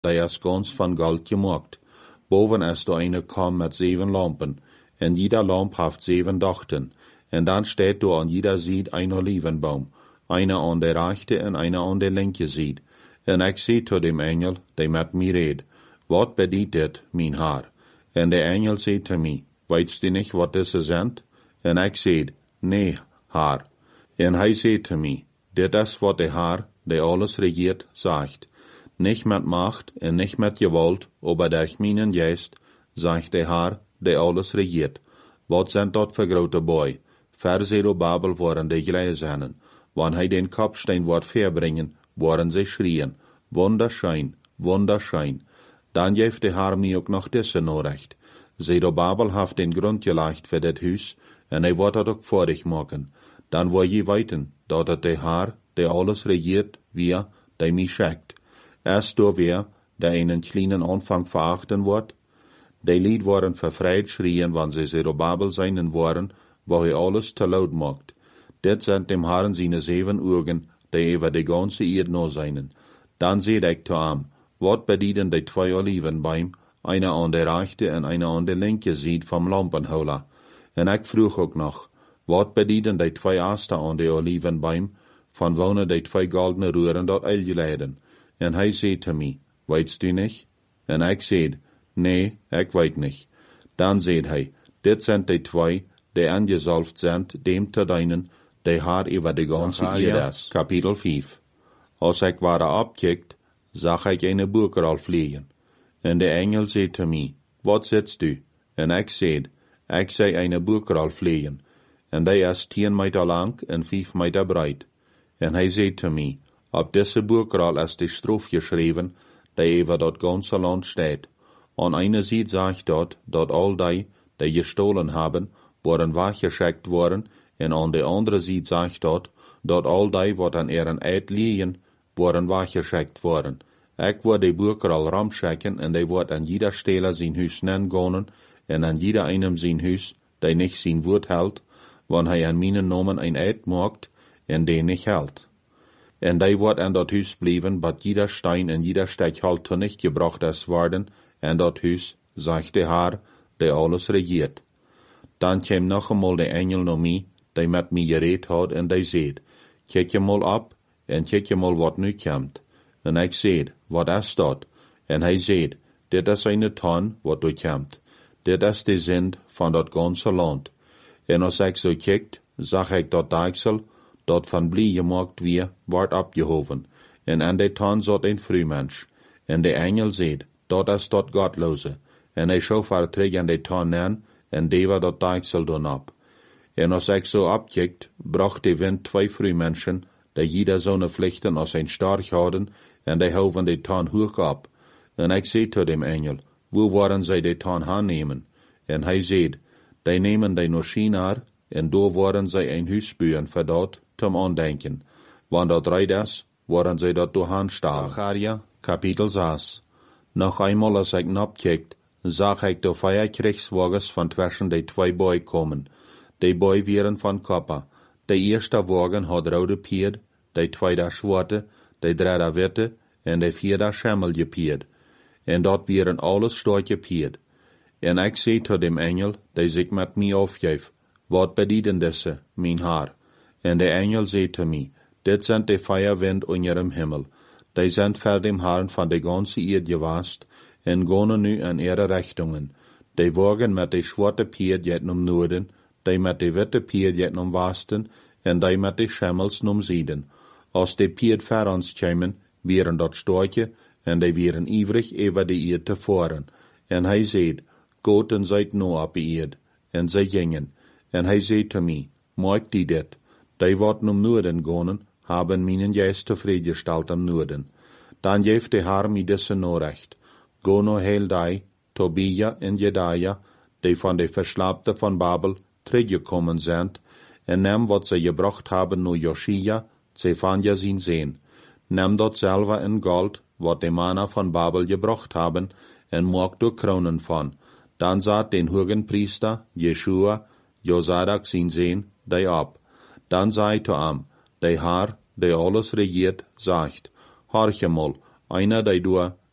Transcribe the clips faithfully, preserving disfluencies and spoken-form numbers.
der ist ganz von Gold gemacht. Boven ist da eine kam mit sieben Lampen, und jeder Lamp hat sieben Dochten, und dann steht da an jeder Seite ein Olivenbaum, einer an der rechte und einer an der linke Seite. Und ich seh zu dem Engel, der mit mir red, wat bedeutet mein Haar? Und der Engel sagt zu mir, weißt du nicht, wat das sind? Und ich seh, nee, Haar. Und er sagt zu mir, das ist, wat der Haar, der alles regiert, sagt. Nicht mit Macht und nicht mit Gewalt, aber durch meinen Geist, sagt der Herr, der alles regiert. Was sind dort für große Boy? Für Zerubabel waren die Gläsernen. Wann er den Kopfstein wird verbringen, waren sie schrien. Wunderschein, wunderschein. Dann gibt der Herr mir auch noch diese Nachricht. Zerubabel hat den Grund gelegt für das Haus, und er wird das auch fertig machen. Dann will je weiten, dort der Herr, der alles regiert, wir, der mich schickt. Erst da wer, der einen kleinen Anfang verachten wird. Die Lied waren verfreit schrien, wann sie Zerubabel seinen waren, wo er alles zu laut macht. Det sind dem Herrn seine sieben Augen, die über die ganze Erde noch seinen. Dann seht ich zu ihm, wat bedienen die zwei Olivenbäume, einer an der rechte und einer an der linke Seite vom Lampenholer. Und ich frug auch noch, wat bedienen die zwei Aster an der Olivenbäume, von wonen die zwei goldene Röhren dort eingeladen. Und er sagt zu mir, weißt du nicht? Und ich seh, nee, ich weiß nicht. Dann sagt er, dit sind die zwei, die angesalbt sind, dem zu dienen, der Herr über die ganze Erde ist. Kapitel fünf. Als ich war abgekickt, sah ich eine Burgerl fliegen. Und der Engel sagt zu mir, wat sitzt du? Und ich seh, ich seh eine Burgerl fliegen. Und die ist zehn Meter lang und fünf Meter breit. Und er sagt zu mir, auf diese Burgerl ist die Strophe geschrieben, die über das ganze Land steht. An einer Seite sagt dort, dort all die, die gestohlen haben, waren weggeschickt worden, und an der anderen Seite sagt dort, dort all die, wat an ihren Eid liegen, waren weggeschickt worden. Ich wurde die Burgerl ramschicken, und die wird an jeder Stelle sein Haus nennen gehen, und an jeder einem sein Haus, der nicht sein Wort hält, wann er an meinen Namen ein Eid macht, und den nicht hält. Und die wird an dat Haus bleiben, bat jeder Stein und jeder Steg halt zu nicht gebracht ist worden, an dat Haus, sagt der Herr, der alles regiert. Dann käm noch einmal der Engel noch mir, der mit mir geredet hat, und der seht, kijk je mal ab, und kijk je mal wat nu kommt. Und ich seht, wat ist dat? Und er seht, dit is eine Ton, wat du kommt. Dit is die Sind von dat ganze Land. Und als ich so kijkt, sag ich dat Deichsel, dat van Blie gemaakt wie, wordt abgehoven. En an de Ton zat een Frühmensch. En de Engel seht, dat is dat Gottlose. En hij schoof haar terug an de Ton aan, en dewa dat Deichsel dan ab. En als ik so abkikt, bracht de Wind twee Frühmenschen, die jeder zo'n vlechten als een Storch hadden, en die hoven de Ton hoog ab. En ik zei zu dem Engel, wo waren zij de Ton aannemen? En hij zei, die nemen die naar China, en door waren zij een huis bouwen voor dat, zum Andenken. Wann dat reit is, waren zij dat door aanstaan. Zacharia, Kapitel zes. Noch einmal als ik napkijkt, zag ik de vier Kriegswagens van zwischen de twee boy komen. Die boy waren van Kopper. De eerste wagen had rode pied, de tweede zwarte, de derde witte, en de vierde schimmelige pied. En dat waren alles starke pied. En ik zei zu dem Engel, die zich met mij aufgeef, wat bedienen deze, mijn Haar? En der Engel sagt zu mir, dit sind die Feuerwind unter dem Himmel. Die sind für dem Herrn von der ganzen Erde gewast, en gehen nu an ihre Richtungen. Die Wagen mit die schwarze Pied jet um Norden, die mit die witte Pied jet um Westen, en die mit die Schimmels um Süden. Als die Pied vor uns kämen, wären dort starke, en die wären ivrig über die Erde zu fahren. En hij sagt, Gott und seid nur auf die Erde. En sie gingen. En hij sagt zu mir, mag die dit? Die wollten um Norden gehen, haben meinen Geist zufriedengestellt am Norden. Dann geeft der Herr mir diese Nachricht. Go no heil die, Tobia und Jedaja, die von der Verschleppten von Babel zurückgekommen sind, und nimm, was sie gebracht haben, nur Joschia, Zephania sein Sehen. Nimm dort selber in Gold, was die Männer von Babel gebracht haben, und mag du Kronen von. Dann sagt den hohen Priester, Jeschua, Josadak sein Sehen, die ab. Dann sei zu ihm, der Herr, der alles regiert, sagt, horche mal, einer, der du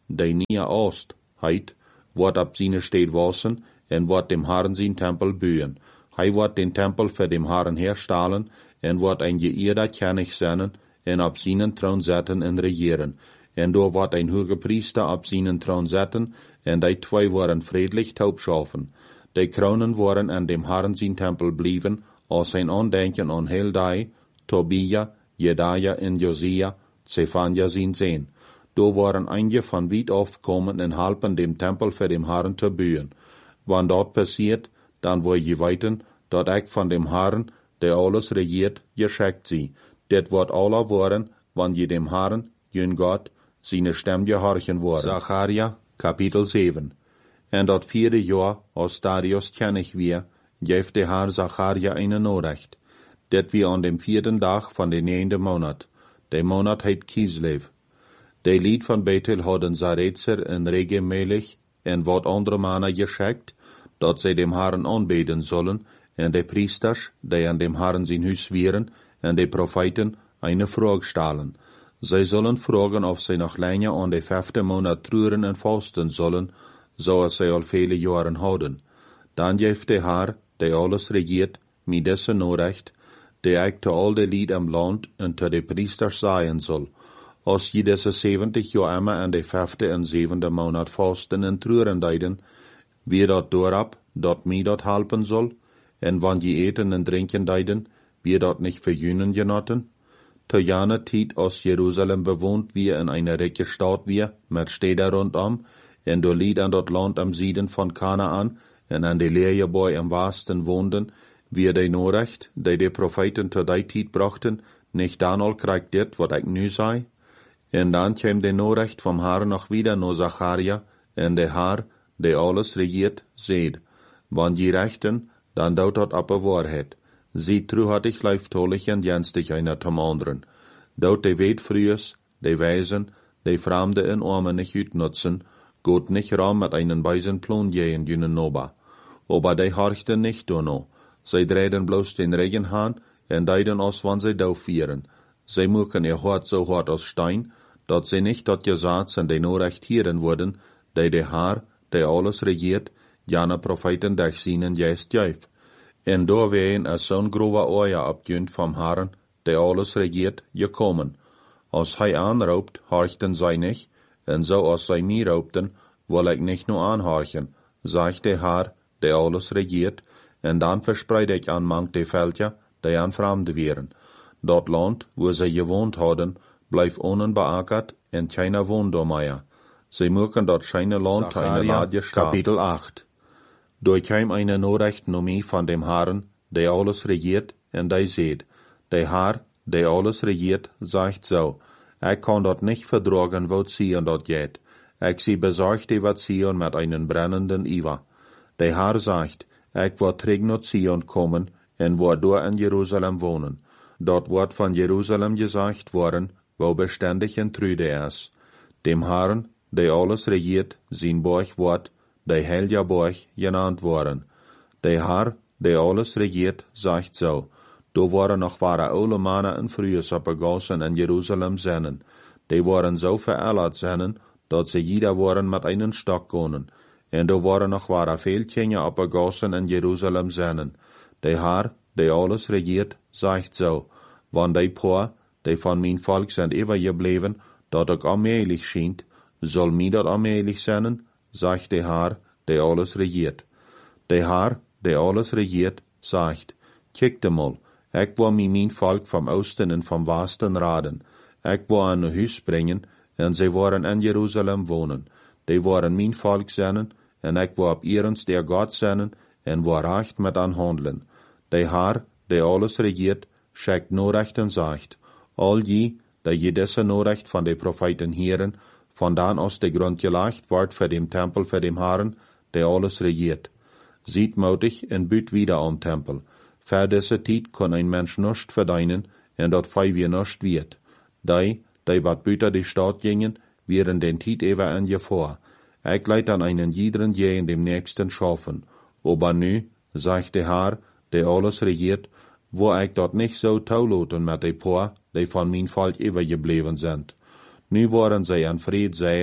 der nie Ost, heit, wird ab seine Stadt wassen, en wird dem Herrn sein Tempel bühen. Hij wird den Tempel für dem Herrn herstellen, en wird ein geehrter König sein, en ab seinen Thron setzen en regieren. En do wird ein hoher Priester ab seinen Thron setzen, en die zwei worden friedlich taub schaffen. Die Kronen worden an dem Herrn sein Tempel blieben, aus sein Andenken an Heldai, Tobia, Jedaja en Josia, Zephania sein sehen. Do waren einige von weit aufkommen en halpen dem Tempel für dem Herrn zu bühen. Wann dort passiert, dann wo je weiten, dort ich von dem Herrn, der alles regiert, geschickt sie. Det wird aller worden, wann je dem Herrn, jün Gott, seine Stimme gehorchen worden. Zacharia, Kapitel sieben. En dat vierde Jahr, als Darius König wir, gef der Herr Zacharia eine Nachricht. Det wir an dem vierten Tag von den neunten Monat. Der Monat heit Kislev. Der Lied von Bethel hadden Saretzer en Regemelich en wat andere Männer geschickt, dat zij dem Herrn anbeten sollen, en de Priesters, die an dem Herrn sein Hus wieren, en de Propheten eine Frage stellen. Zij sollen fragen, of zij nog länger an de vijfde Monat truren en fasten sollen, zoals zij al vele jaren houden. Dan geeft de Herr, die alles regiert, mit deze Nachricht, die ik te al de Lied am Land en te de Priesters sagen soll. Als je deze zeventig jaar immer an de vijfde en zevende Monat fasten en truren deiden, wie dat doorab, dat mij dat helpen soll, en wann je eten en drinken deiden, wie dat nicht verjünen genoten? Te jane tijd als Jerusalem bewohnt wie in einer rijke Stadt wie, met steden rondom, en door lied an dat land am Süden von Kanaan, en an de Leerjeboy am Westen woonden, wie de Nachricht, die de Propheten te die tijd brachten, nicht dan al krijgt dit, wat ik nu zei? En dan kwam de Nachricht vom Herrn noch wieder naar Zacharia, en de Herr, die alles regiert, seht. Wann je rechten, dan dout dat appe waarheid. Ziet tru hat ich leiftolig en jenstig einer zum anderen. Dout de weet frühes, de Weisen, de Fremde en Arme nicht utnutzen, gut nicht raum mit einen weisen Plan gehen jünen Noba. Aber de horchten nicht dono. Zij drehen bloß den Regen haan, en deiden aus wann zij dau vieren. Zij muken ihr Hort so hart aus Stein, dat sie nicht dat Gesatz en de Nachricht hieren worden, de de Herr, der alles regiert, jana Propheten durch seinen Geist geif. En door ween a zo'n grove oja abgünd vom Herrn, der alles regiert, gekommen. Als hij aanroopt, horchten zij nicht, en zo als zij mij roopten, wil ik nicht nur aanhorchen, sagt der Herr, der alles regiert, en dan verspreid ik aan mank de Völker, die aan Fremde wären. Dat Land, wo zij gewohnt hadden, blijft onbeackert en keiner wohnt do mehr. Sie mögen dort scheine Land eine Lade Kapitel acht. Durch kein eine Nachricht nomie von dem Herrn, der alles regiert, en der seht. Der Herr, der alles regiert, sagt so, ich kann dort nicht verdragen, wo Zion dort geht. Ich sie besorgt über Zion mit einem brennenden Iwa. Der Herr sagt, ich wird träg nach Zion kommen, en wird dort in Jerusalem wohnen. Dort wird von Jerusalem gesagt worden, wo beständig en trüde ist. Dem Herrn, der alles regiert, sein Borch wird, der Helja Borch genannt worden. Der Herr, der alles regiert, sagt so, do waren noch wahre alle Männer in frühes abgegossen in Jerusalem sennen. Die waren so verärgert sennen, dat sie jeder waren mit einen Stock gehen. En do waren noch wahre viel Kinder abgegossen in Jerusalem sennen. Der Herr, der alles regiert, sagt so, wann die Paar, die von mein Volk sind ever geblieben, dat ik allmählich schient, soll mir dat allmählich sein, sagt der Herr, der alles regiert. Der Herr, der alles regiert, sagt, kiek mal, ik wil mi mein Volk vom Osten en vom Westen raden. Ik wil an een huis brengen, en sie waren in Jerusalem wohnen. Die waren mein Volk zijn, en ik wil op ihrens der Gott zijn, en wil recht met an handelen. Der Herr, der alles regiert, schickt Nachricht en sagt, all die, die je deze Nachricht von de Propheten hören, von dann aus der Grund gelegt wird für dem Tempel für dem Herrn, der alles regiert. Sieht mutig en büt wieder am Tempel. Für diese Zeit kann ein Mensch nicht verdienen, en dat fei wir nicht wird. Die, die wat büter die Stadt gingen, wären den Tijd ever an je vor. Ich leid an einen jeden je in dem nächsten schaffen. Aber nu, sagt der Herr, der alles regiert, wo ich dort nicht so tauloten mit de Paar, die von mein Volk ever geblieben sind. Nu waren sie an Fried sehen,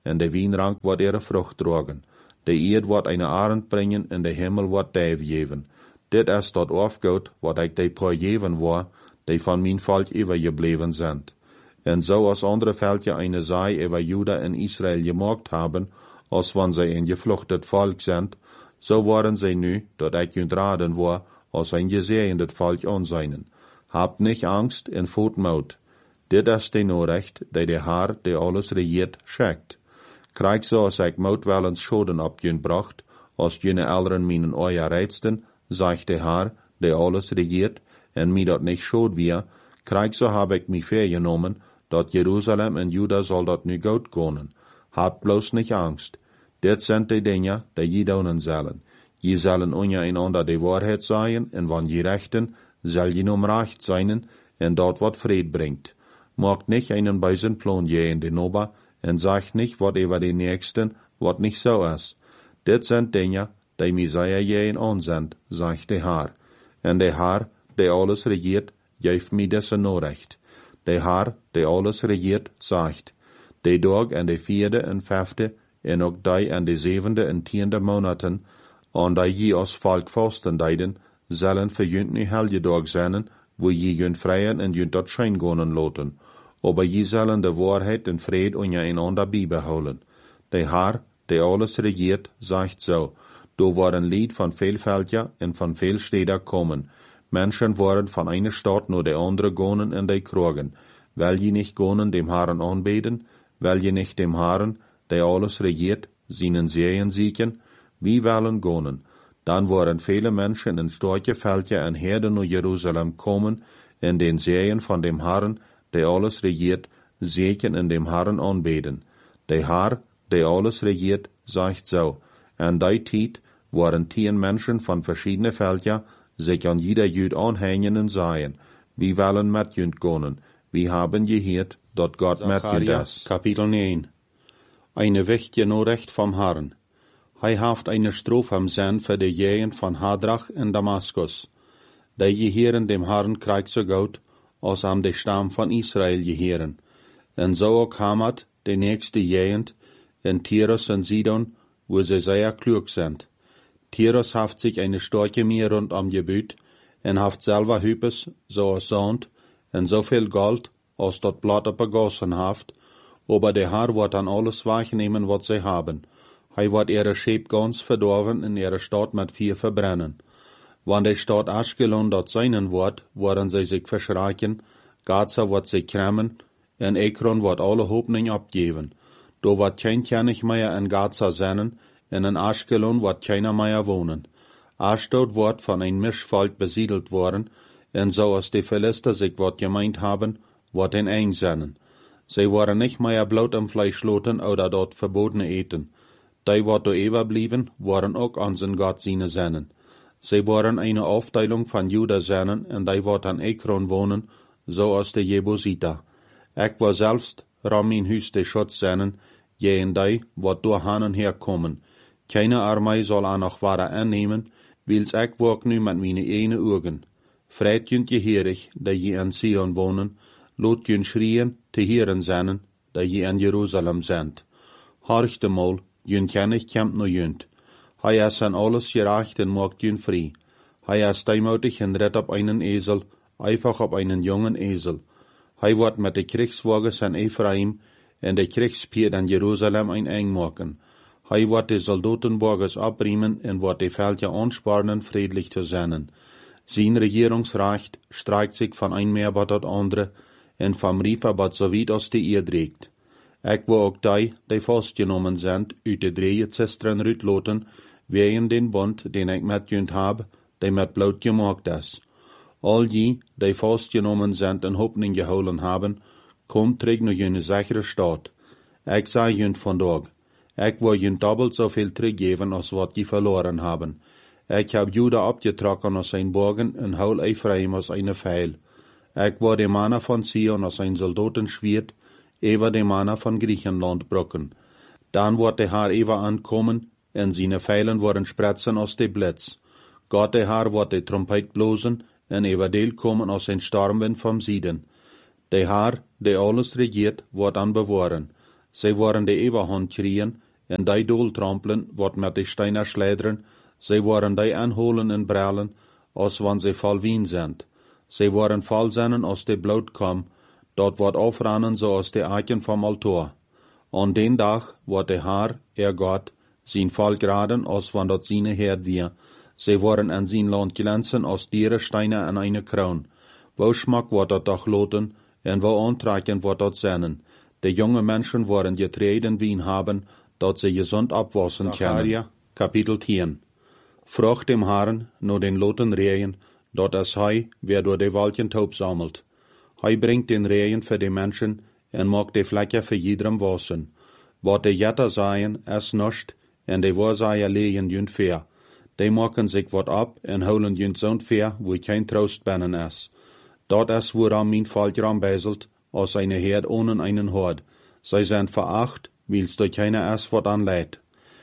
en de wienrank wordt ihre Frucht tragen. De Eerd wordt eine Arend brengen, en de Himmel wordt Dave geven. Dit is tot aufgoed, wat ik de paar geven war, die van mijn volk übergebleven zijn. En zo als andere Völker eine Sei über Juda en Israel gemacht haben, als wann zij een gevluchtet Volk sind, so waren zij nu, dat ik hun raden war, als een gesehendet Volk aanzijnen. Habt nicht Angst en voet moed. Dit is de Nachricht, die de Herr, die alles regiert, schickt. Krijg zo als ik moed wel eens Schoden op jun bracht, als jene Eltern minen euer reizten, sagt de Herr, die alles regiert, en mi dat nicht schuld wir, krijg zo heb ik mi vergenomen, dat Jerusalem en Juda zal dat nu goed konen. Habt bloos nicht Angst. Dit zijn de dingen die je doen zullen. Je zullen ondereinander de waarheid zeggen, en wanneer je rechten, zal je om recht zijn, en dat wat vrede brengt. Maakt nicht einen bösen Plan je in de Noba, en sagt nicht wat über den Nächsten, wat nicht so is. Dit zijn dingen die Messiah je in aanzendt, sagt de Herr. En de Herr, die alles regiert, geeft mij deze Nachricht. De Herr, die alles regiert, sagt, de dag en de vierde en vijfde, en ook die en de zevende en tiende Monaten, aan die je als volk vasten deiden, zullen voor junt nu helgedag zijn, wo je junt vrijen en junt dat schijn gonen loten. Aber je zullen de waarheid en vrede ondereinander bijbehouden. De Herr, die alles regiert, sagt so, do waren Lied van veel Völker en van veel steden komen. Menschen waren van eine Stadt naar de andere gonen en de krogen. Will je nicht gonen dem Herrn anbeten? Will je nicht dem Herrn, der alles regiert, seinen Segen siegen? Wie wollen gonen? Dann waren viele Menschen in starke Völker en Herden naar Jerusalem kommen, en den Segen von dem Herrn, der alles regiert, Segen in dem Herrn anbeten. Der Herr, der alles regiert, sagt so, an die Zeit waren tien Menschen von verschiedenen Völker, sich an jeder Jüd anhängen und sagen, wie wollen mit jünd gonen? Wir haben gehört, dat Gott mit jünd ist. Kapitel neun. Eine wichtige Nachricht vom Herrn. Hij haft eine Strophe am Sinn für die Jähen von Hadrach in Damaskus. Die gehören dem Herrn Krieg so gut, als am de Stamm von Israel gehören. En so auch hamat de nächste Jähend in Tyrus und Sidon, wo sie sehr klug sind. Tyrus haft sich eine starke Meer rund am Gebiet, en haft selber Hübes, so als Sand, en so viel Gold, als dort Blatter begossen haft, aber der Herr wird an alles wegnehmen, was sie haben. Hij wird ihre Schäb ganz verdorven in ihre Stadt mit Vier verbrennen. Wann die Stadt Aschkelon dort seinen wird, werden sie sich verschrecken, Gaza wird sich kremmen, en Ekron wird alle Hoffnung abgeben. Do wird kein König mehr in Gaza sein, en in Aschkelon wird keiner mehr wohnen. Ashdod wird von ein Mischvolk besiedelt worden, en so als die Philister sich wat gemeint haben, wird ein eng sein. Sie werden nicht mehr Blut am Fleisch loten oder dort verbotene eten. Die wat do überblieben, waren auch an den Gott seine seinen. Sie waren eine Aufteilung von Juda seinen, en die wat an Ekron wohnen, so als die Jebusiter. Ich war selbst ram in Hüs de Schutz seinen, jenen die, wat durch hanen herkommen. Keine Armee soll an noch wahre annehmen, wils ich wog nu mit meine eine Augen. Freit jünt gehörig, die je in Sion wohnen, lot jünt schrien, te Hieren seinen, die je in Jerusalem sind. Horchte mal, jünt kennig kämmt no jünt. Hij is an alles gerecht en maakt jünt frei. Hij is deimotig en redt op einen Esel, einfach op einen jungen Esel. Hij wordt met de Kriegswagens an Ephraim en de Kriegspier an Jerusalem ein eng maken. Hij wordt de Soldatenwagens abriemen en wordt de Völker anspornen, friedlich zu sein. Sein Regierungsrecht streikt sich von ein Meer bat dat andere en vom Riefer bat so weit als die Erde reicht. Ik wil ook die, die vastgenomen zijn, uit de drie zesteren uitloten, wegen den Bund, den ik met junt heb, die met bloed gemaakt is. Al die, die vastgenomen zijn en hoopning gehouden hebben, komt terug naar jullie sichere staat. Ik zei junt vandaag, ik wil junt dubbelt zoveel teruggeven als wat je verloren hebben. Ik heb Juda opgetrokken als een bogen en hol Ephraim als een Pfeil. Ik wil de mannen van Sion als een Soldatenschwert, über de Manner von Griechenland brocken. Dann wird der Herr über ankommen, en seine Pfeilen worden spretzen aus de Blitz. Gott der Herr wird de Trompet blosen, en über deel kommen aus ein Sturmwind vom Süden. Der Herr, der alles regiert, wird an bewahren. Zij waren de Eberhand krieën, en die doel trampelen, wat met de steiner schlederen, zij waren die aanholen en bralen, als wanneer zij vol wien zijn. Zij waren vol zijn als de bloed kwam, dat wordt afrannen zoals de eiken vom altaar. An den dag wordt de Haar, er God, zijn volk raden, als wanneer dat zijn Herd weer. Zij waren aan zijn land glänzen als dierensteine aan eine kroon. Wo smak wordt dat doch loten, en wo aantrekken wordt dat zennen. De jonge mensen worden getreden wien haben, dat ze gezond abwassen können. Kapitel tien. Vroeg dem Herrn, no den loten Regen, dat es hij weer door de wolken taub sammelt. Hij bringt den Regen für de Menschen, en maakt de vlekken für jedem wassen. Wat de jetter seien, es nascht, en de waarzeier legen junt fair. De maken zich wat ab, en holen junt zo'n fair, wo kein Trost binnen is. Dat is woran mijn volk rambezelt, als eine Herd ohne einen Hort. Zij zijn veracht, wils door keiner es wat an leidt.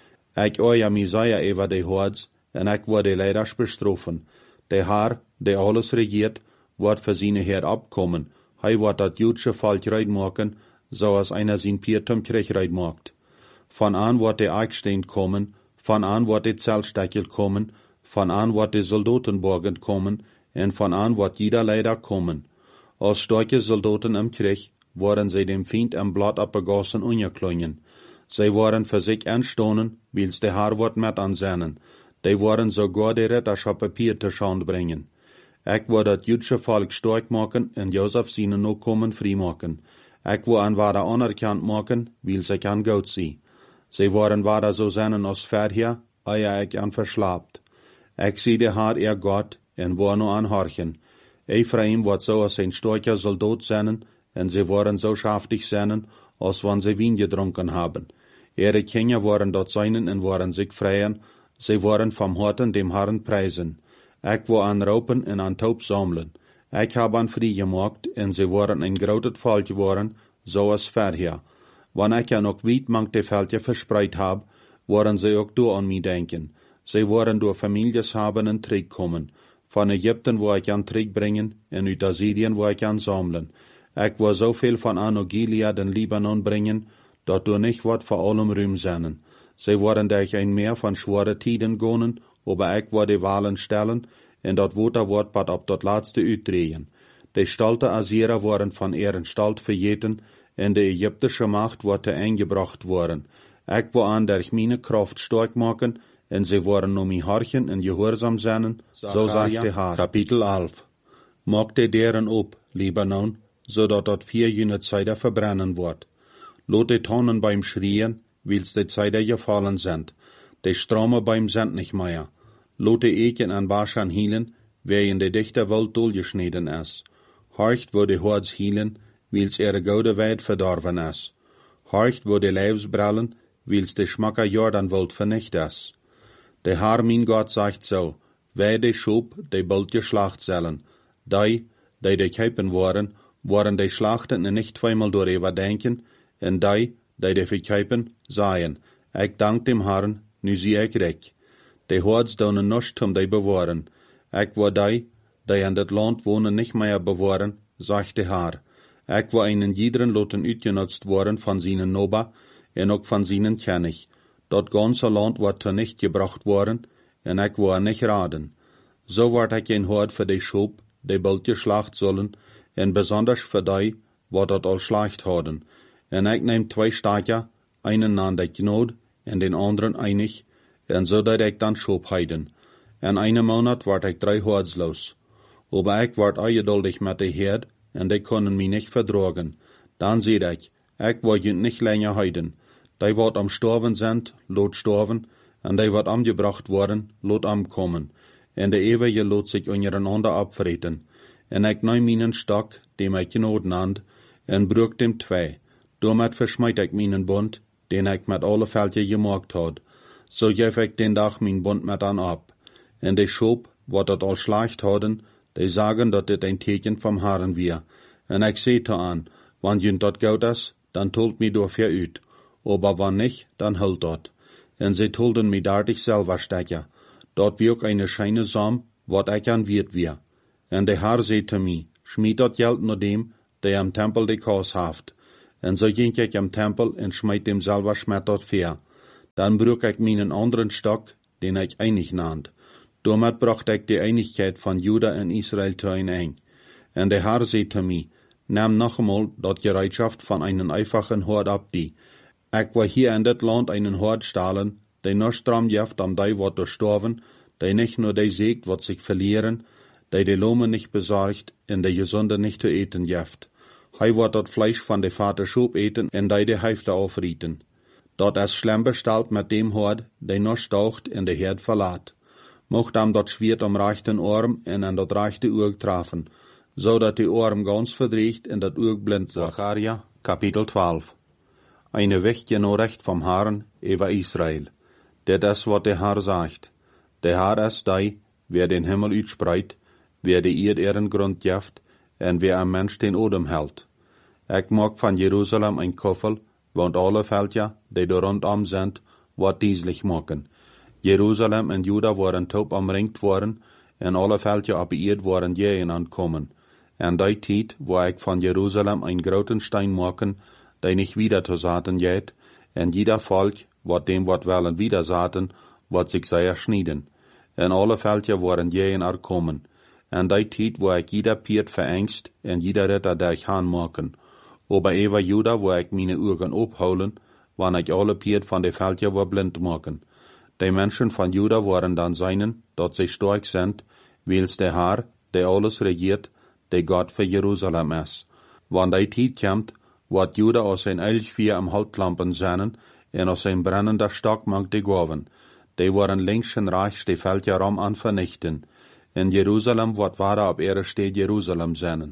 Ik oja Misaja over de Hords, en ik word de leiders bestroffen. De Haar, de alles regiert, wordt voor zijn Herd abkommen. Hij wordt dat Jüdische volk reid maken, zoals einer zijn Piertum Krieg reid maakt. Van aan wordt de Eichstein kommen, van aan wordt de Zeltstekkel kommen, van aan wordt de Soldatenborgen kommen, en van aan wordt jeder Leider kommen. Als starke Soldaten im Krieg worden zij dem Feind am Blut abgegossen ungeklungen. Zij worden für sich anstonen, wils de Haar wordt met ansennen. Die worden sogar de Ritterschap Papier te Schand bringen. Ik wil dat Jüdische volk stark maken en Josef zijn Nachkommen frei maken. Ik wil an ware anerkannt maken, wils ik an Gott zie. Zij worden ware so sennen als verheer, eia ik an verslaapt. Ik zie de Haar er Gott, en war no an horchen. Ephraim wordt zo als een starker soldaat sennen, en ze worden zo schaftig sennen, als wanneer ze wien gedronken haben. Ihre Kinder waren dort seinen en waren sich freien, sie waren vom Horten dem Herrn preisen. Ik wil an Raupen en an Taub sammeln. Ik heb an vrij gemaakt, en ze waren een groot volk geworden, zoals verheer. Wanneer ik nog weit mank de veldje verspreid heb, waren ze ook door an mij denken. Ze waren door families haben en terugkomen. Van Egypten wil ik aan terugbrengen, en uit Assyrien wil ik aan sammeln. Ik wil zoveel van an Gilead en Libanon brengen, dat du nicht wat voor allem ruim zijn. Ze worden durch ein Meer van schwere tijden gonen, aber ik wil de walen stellen, en dat water wordt pat op dat laatste uitdrehen. De stalte Assyrer worden van ihren Stalt verjeten, en de Egyptische Macht wordt te eingebracht worden. Ik wil aan durch meine Kraft stark maken, en ze worden om mij horchen en gehoorzaam zijn, zo zegt de Haar. Kapitel elf. Maak de deren op, Libanon, zodat dat vier jene Zeider verbrennen wordt. Lot de Tonnen beim Schrien, wils de Zeider gefallen sind. De Strome beim sind nicht mehr. Lot de Eken an Baschan hielen, wer in de dichte Welt durchgeschnitten is. Horcht wo de Hords hielen, wils ihre goude Weid verdorven is. Horcht wo de Leibsbrallen, wils de Schmacker Jordanwelt vernicht is. De Haar min Gott sagt so, wij de Schub, de bald geschlacht zullen. Die, die de Kuipen waren, waren de Schlachten en nicht zweimal door überdenken, en die, die de verkuipen, seien, ik dank dem Herrn, nu zie ik recht. De Hords doen nichts om die bewaren. Ik wil die, die in dat land wonen, nicht mehr bewaren, sagt de Haar. Ik wil einen jiederen loten uitgenutzt worden van zijn Noba, en ook van zijn König. Dat ganze land wordt er nicht gebracht worden, en ik wil er nicht raden. So wordt ik een Hord für de Schub, die bald geschlacht zullen, en besonders für die, wat dat al schlacht hadden. En ik neem twee Staker, einen aan de knood, en den anderen einig, en so dat ik dan Schub heiden. En eine Monat word ik drei Hords los. Aber ik word ungeduldig met de Herd, en die kunnen mij nicht verdrogen. Dan zie ik, ik word je nicht länger heiden. Die wat am Storven sind, lot storven, en die wat amgebracht worden, lot amkommen. En de Ewige lot sich untereinander abvreten. En ik neem mijn stok, dem ik knood nand, en brug dem twee. Daarmet versmijt ik mijn bond, den ik met alle veldje gemaakt had. So geef ik den dag mijn bond met aan ab. En de Schub, wat dat al schlacht hadden, die sagen dat dit een teken vom Herrn weer. En ik zei te aan, wann jent dat goud is, dan tolt mi door ver uit. Aber wann nicht, dan hult dat. En ze tolden mi dartig selber stecken. Dat wie ook eine scheine Sam, wat ik aan wierd weer. En de Haar zei te mi, schmied dat geld naar dem, die am Tempel de Kaas haft. En zo ging ik am tempel en smijt dem selber schmet tot veer. Dan bruk ik mijn anderen stok, den ik einig naand. Damit bracht ik de einigheid van Juda en Israel een. En de Herr zei te mij, neem nog eenmaal dat gereedschaft van einen einfachen Hord ab die. Ik wil hier in dit land einen Hord stalen, die nur stram jeft am die wordt gestorven, die nicht nur die siegt, wat sich verlieren, die de Lome nicht besorgt, en de Gesunde nicht zu eten jeft. Hij wordt dat Fleisch van de Vater Schoop eten, en die de Heifte aufrieten. Dat is schlimm besteld met dem Hord, die nur staucht en de Herd verlaat. Mocht am dat Schwert am rechten Arm en an dat rechte Oog treffen, zodat de Arm ganz verdreht en dat Oog blind wordt. Zacharia, Kapitel twaalf. Eine Wächtje no recht vom Herrn, über Israel. Dit is wat de Herr sagt. De Herr is die, wer den Himmel uitspreit, wer de Erd ihren Grund jeft, en wer am Mensch den Odem hält. Ik mag van Jerusalem ein Koffel, want alle Veldja, die er rondom sind, wat dieslich maken. Jerusalem en Juda waren taub omringd worden, en alle Veldja op Erd waren jähen aankomen. En die tijd, wo ik van Jerusalem ein groten Stein maken, die nicht wieder zu zaten jet, en jeder Volk, wat dem wat willen wieder zaten, wat sich sehr schnieden. En alle Veldja waren jähen aankomen. En die tijd, wo ik jeder Piert verengst, en jeder Ritter durch Haan maken. Aber über Juda, wo ik meine Augen opholen, wann ik alle Piert van de Veldja wo blind maken. Die Menschen von Juda waren dann seinen, dat sie stark sind, wils der Herr, der alles regiert, der Gott für Jerusalem ist. Wann die Zeit kommt, wird Juda aus sein Elchvier am Haltlampen seinen, en aus sein brennender Stock mag die Gaven. Die waren links und rechts die Feldja rum an vernichten. In Jerusalem wird wahre ab ihre steht Jerusalem seinen.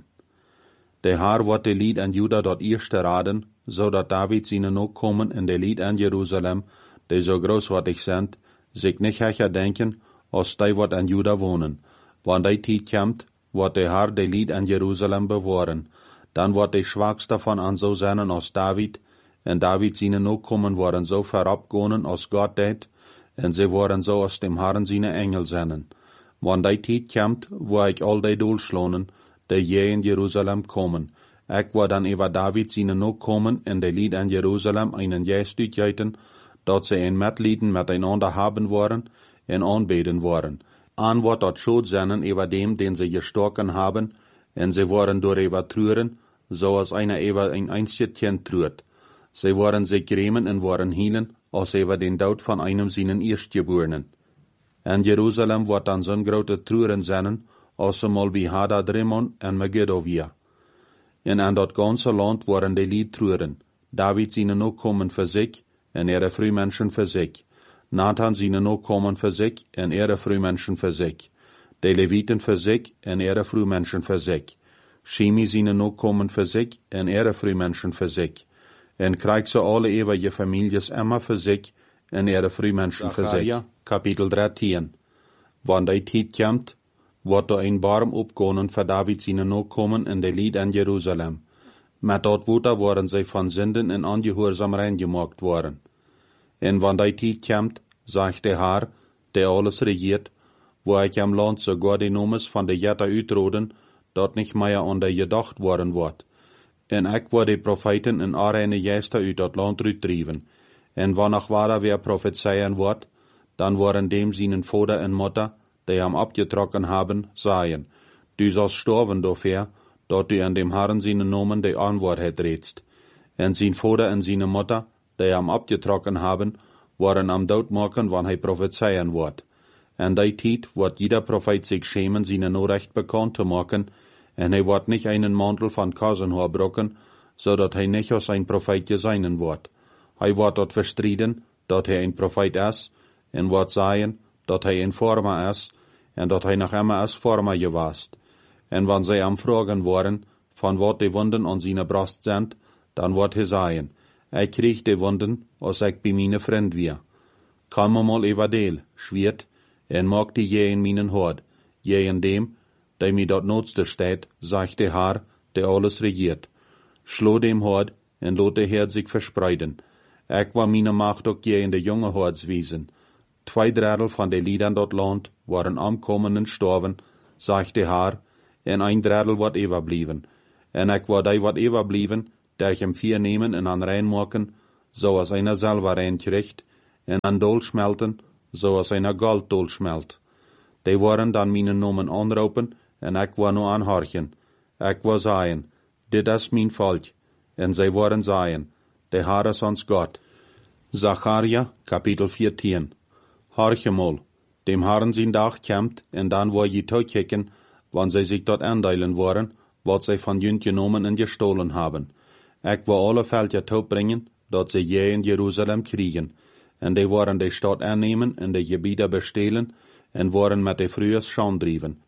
Der Herr wird die Lied an Juda dort erste raden, so dat David seine noch kommen in der Lied an Jerusalem, die so großartig sind, sich nicht hecher denken, als die wat an Juda wohnen. Wann die Zeit kommt, wird der Herr die Lied an Jerusalem bewahren. Dann wird die Schwachste von an so sein als David, en David seine Nachkommen waren so verabgehen als Gott det, en sie waren so aus dem Herrn seine Engel seinen. Wann die Zeit kommt, wo ich all die durchschlonen, die je in Jerusalem kommen. Ich war dann über David seine Nachkommen in der Lied an Jerusalem einen Jästück jeiten, dat sie ein Mitlieden miteinander haben wollen, en anbeten wollen. An wird dat Schuld sein über dem, den sie gestorken haben, en sie waren durch über trüren, so als einer über ein Einstchen trürt. Sie waren sich grämen en waren hielen, als über den Tod von einem seinen Erstgeborenen. En Jerusalem wird dann so'n grote trüren sein, als mal wie Hadad-Rimmon en Megiddo wir. En an dat ganze Land waren die Lied trüren. David seine Nachkommen für sich, en ihre Frühmenschen für sich. Nathan seine Nachkommen für sich, en ihre Frühmenschen für sich. Die Leviten für sich, en ihre Frühmenschen für sich. Shimi seine Nachkommen für sich, en ihre Frühmenschen für sich. En kriegt so alle ewige Families immer für sich, en ihre Frühmenschen für sich. Kapitel dreizehn. Wann die Zeit kommt, wird da ein Baum opgegangen für David seine Nachkommen in der Lied an Jerusalem. Mit dort Wuter waren sie von Sünden in Ungehorsam reingemacht worden. En wann die Zeit kommt, sagt der Herr, der alles regiert, wo ich am Land sogar die Nomes von der Jetta utroden, dort nicht mehr an der gedacht worden wird. En ich war die Propheten in arene Geister uit dat Land uitdrieven. En wann noch wahrer wer prophezeien wird, dann waren dem seinen Vater und Mutter, die am abgetrocken haben, sagen, du sollst sterben dafür, dort du an dem Herrn seinen Namen die Anwahrheit redst. En sein Vater und seine Mutter, die am abgetrocken haben, waren am Tod machen, wann er prophezeien wird. En die Zeit wird jeder Prophet sich schämen, seine Nachricht bekannt zu machen, en er wird nicht einen Mantel von Kasenhaar brocken, so dat er nicht als ein Prophet geseinen wird. Er wird dort verstriden, dat er ein Prophet ist, en wird sagen, dat er ein Former ist, en dat er noch immer als Former gewesen. En wann sie am Fragen waren, von wat die Wunden an seiner Brust sind, dann wird er sagen, ich krieg die Wunden, als ich bei meine Freund wir. Komm mal über Deel, schwert, en mag die je in meinen Hort, je in dem, der mir dort notste steht, sagt der Herr, der alles regiert. Schlo dem Hort, en lot der Herd sich verspreiden. Ich war meine Macht auch je in der junge Hortswiesen. Zwei Drittel von den Liedern dort Land waren ankommen und storben, sagt der Herr, en ein Drittel wird überblieben. En ich war die wat überblieben, der ich hem vier nemen en an reinmaken, so als einer selber rein kriegt, en an Dol schmelten, so als einer Golddol schmelt. Die waren dan mijn nomen aanroepen, en ik wou nu aanhorchen. Ik wou zeggen, dit is mijn volk, en zij waren zeggen, de Heer is ons God. Zacharia, kapitel veertien. Horche mal, dem Herrn zijn dag komt, en dan wil je toekijken, wanneer zij zich dort aandelen worden, wat zij van junt genomen en gestohlen hebben. Ik wil alle veldje toebrengen, dat zij je in Jeruzalem kriegen, en die worden de stad aannemen en de gebieden bestelen, en worden met de vrues schaandrieven.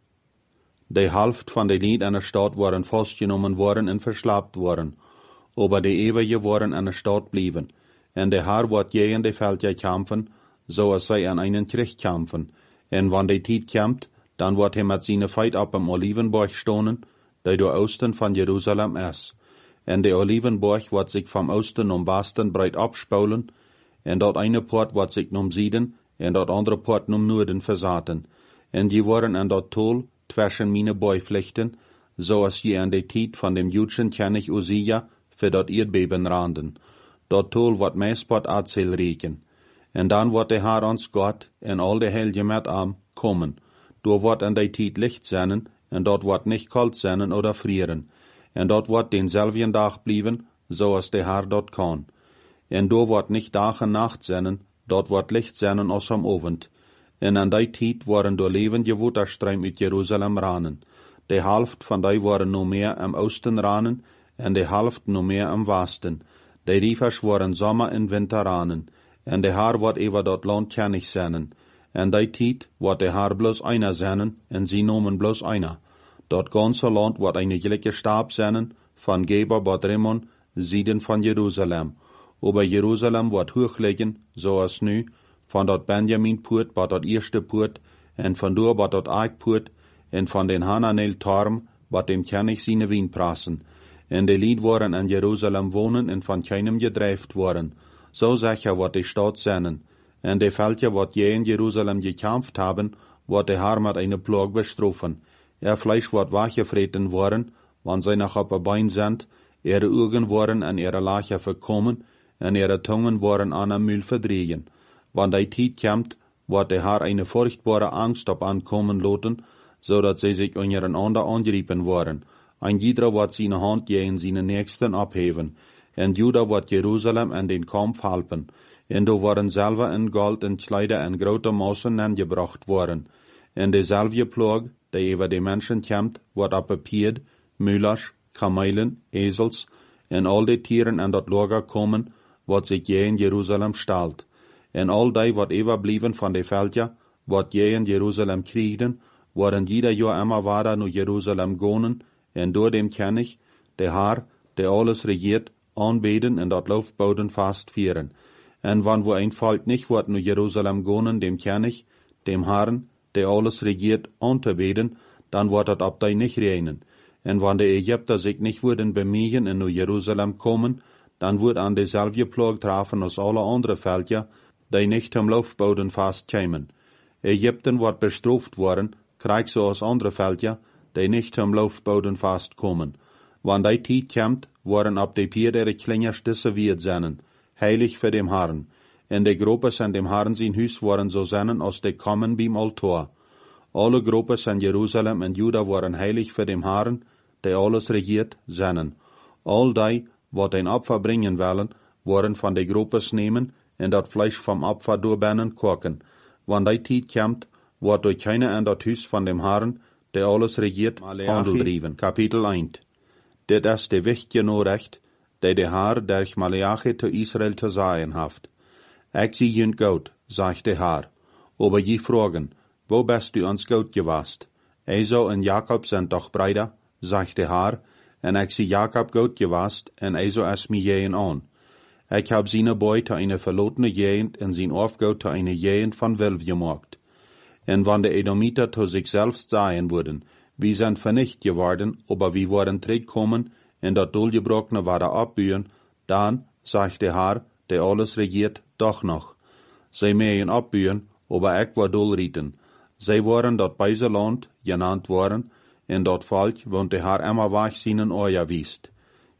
De helft van de lied aan de stad worden vastgenomen worden en verslaapt worden, aber de eeuwige worden aan de stad blijven, en de Heer wordt je in de veldje kampen, zoals zij aan einen Krieg kampen, en wanneer de tijd komt, dan wordt hij met zijn feit op een Olivenborg stonen, die door oosten van Jeruzalem is. En de Olivenborg wordt zich van oosten om basten breed opspulen, en dat ene poort wordt zich om zieden, en dat andere poort om noorden verzaten. En die worden aan dat tol tussen mine boyvlechten, zoals je aan de tijd van dem Judschen König Usia voor dat Erdbeben randen. Dat tol wordt meespot Azel reken. En dan wordt de Heer ons God en al de Heilige met am komen. Door wordt aan de tijd licht zijn, en dat wordt niet kalt zijn oder frieren. En dat wordt denzelfden dag blijven, zoals de Heer dat kan. En door wordt niet dag en nacht zijn, dat wordt licht zijn als am Abend. En aan die tijd worden door levende waterstroom uit Jeruzalem ranen. De helft van die worden no meer am oosten ranen, en de helft no meer am westen. De rivers worden zomer en winter ranen, en de Heer wordt over dat land kennig zijn. En die tijd wordt de Heer bloos einer zijn, en sie nomen bloos einer. Dat ganze land wordt een gelijke staab zijn, van Geber tot Rimmon, Zieden van Jeruzalem. Aber Jeruzalem wordt hoog liggen, zoals nu, van dat Benjamin-poort tot dat eerste poort, en van door tot dat Eikpoort, en van den Hananel-Torm, wat dem König seine wien prassen. En de lied worden in Jeruzalem wonen en van keinem gedrijft worden. So sicher wordt de stad zijn. En de veldje wat je in Jeruzalem gekämpft haben, wordt de Heer met eine Plag bestroffen. Er Fleisch wordt weggevreten worden, wanneer zij nog op een bein zijn, ihre Augen worden an ihre Lache verkommen, en ihre Tungen worden an am Mühl verdrehen. Wanneer die tijd komt, wordt de Heer eine furchtbare Angst op aankomen laten, zodat zij zich ondereinander angrijpen worden. Ein jeder wordt zijn hand gegen zijn Nächsten abheven, en Juda wordt Jeruzalem en den Kampf helpen, en do worden selber in Gold en Kleider en grote Massen aangebracht worden. En dezelfde Plag, die over de mensen komt, wordt op papier, Müllers, Kamelen, Esels, en al die Tieren aan dat Lager komen, wat zich je in Jeruzalem stelt. En al die wat overblijven van de veldje, wat je in Jeruzalem kriegen, worden jeder jaar immer weiter naar Jeruzalem gaan, en door dem König, de Heer, die alles regiert, aanbeden en dat Loofboden vastvieren. En wanneer wo ein Volk nicht wordt naar Jeruzalem gaan, dem König, dem Herrn, die alles regiert, aanbeden, dan wordt het op die nicht reinen. En wanneer de Egypter zich nicht worden bemühen en naar Jeruzalem komen, dan wordt aan dezelfde Plag treffen als alle andere veldje, die nicht am Loofboden vastkomen. Egypten wordt bestraft worden, krijg zoals andere veldje, die nicht am Loofboden vastkomen. Wanneer die tijd komt, worden op de pier ihre klingers disserviert zijn, heilig voor dem Herrn. En de gropes en dem Herrn zijn huis worden zo zijn als de kommen beim Altar. Alle gropes in Jeruzalem en Juda worden heilig voor dem Herrn, die alles regiert, zijn. Al die, wat een Opfer brengen willen, worden van de gropes nemen en dat Fleisch vom Opfer doorbinnen koken. Wanneer die tijd komt, wordt door keiner in dat huis van dem Herrn, die alles regiert, handel drijven. Kapitel één. Dit is de wichtige Nachricht, die de Heer durch Malachi te Israel te sagen haft. Ik zie junt goed, zegt de Heer. Aber je vragen, wo bist du ons goed gewast? Esau en Jacob zijn toch Brüder, zegt de Heer, en ik zie Jacob goed gewast, en Esau is mij jeen aan. Ik heb zijn boy te eine verlotene Gegend en zijn Aufgout te eine Gegend van Wilf gemacht. En wanneer de Edomiter zu sich selbst sagen würden, wir sind vernicht geworden, aber wir worden terugkommen, en dat dolgebrochene waren abbühen, dann, sagt der Herr, der alles regiert, doch noch. Zij mögen abbühen, aber ik war dolrieten. Zij waren dat beise Land genannt worden, en dat Volk, want der Herr immer wach seinen Oja wiest.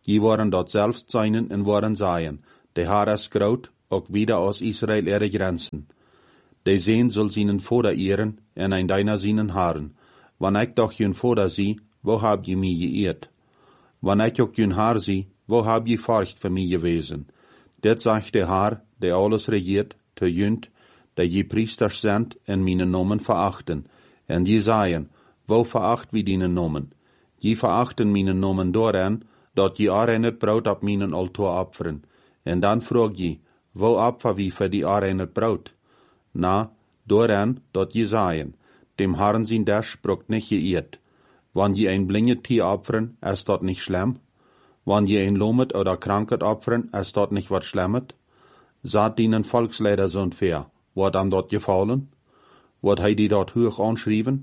Je waren dort selbst seinen en waren seien. De Haar is groot, ook wieder aus Israel ihre Grenzen. De Seen soll seinen Vater ehren, en ein deiner seinen Haaren. Wann ich doch jün Vater sie, wo hab je mich geehrt? Wann ich auch jün Haar sie, wo hab je Furcht für mich gewesen? Det sagt der Haar, der alles regiert, te jünt, der je Priesters sind, en meinen Namen verachten. En je sagen, wo veracht wie dienen Namen? Je verachten meinen Namen doran, dat je arenet Braut ab meinen Altar opfern. En dan frag je, wo opfer wie für die arenet Braut? Na, doran, dat je sagen, dem Herrn sin Dash brucht nicht geirrt. Wann je ein blinget Tier opfern, ist dort nicht schlimm? Wann je ein lomet oder kranket opfern, ist dort nicht wat schlimmet? Saat dienen Volksleider so fair, wat am dort gefallen? Wat hei die dort hoch anschrieben?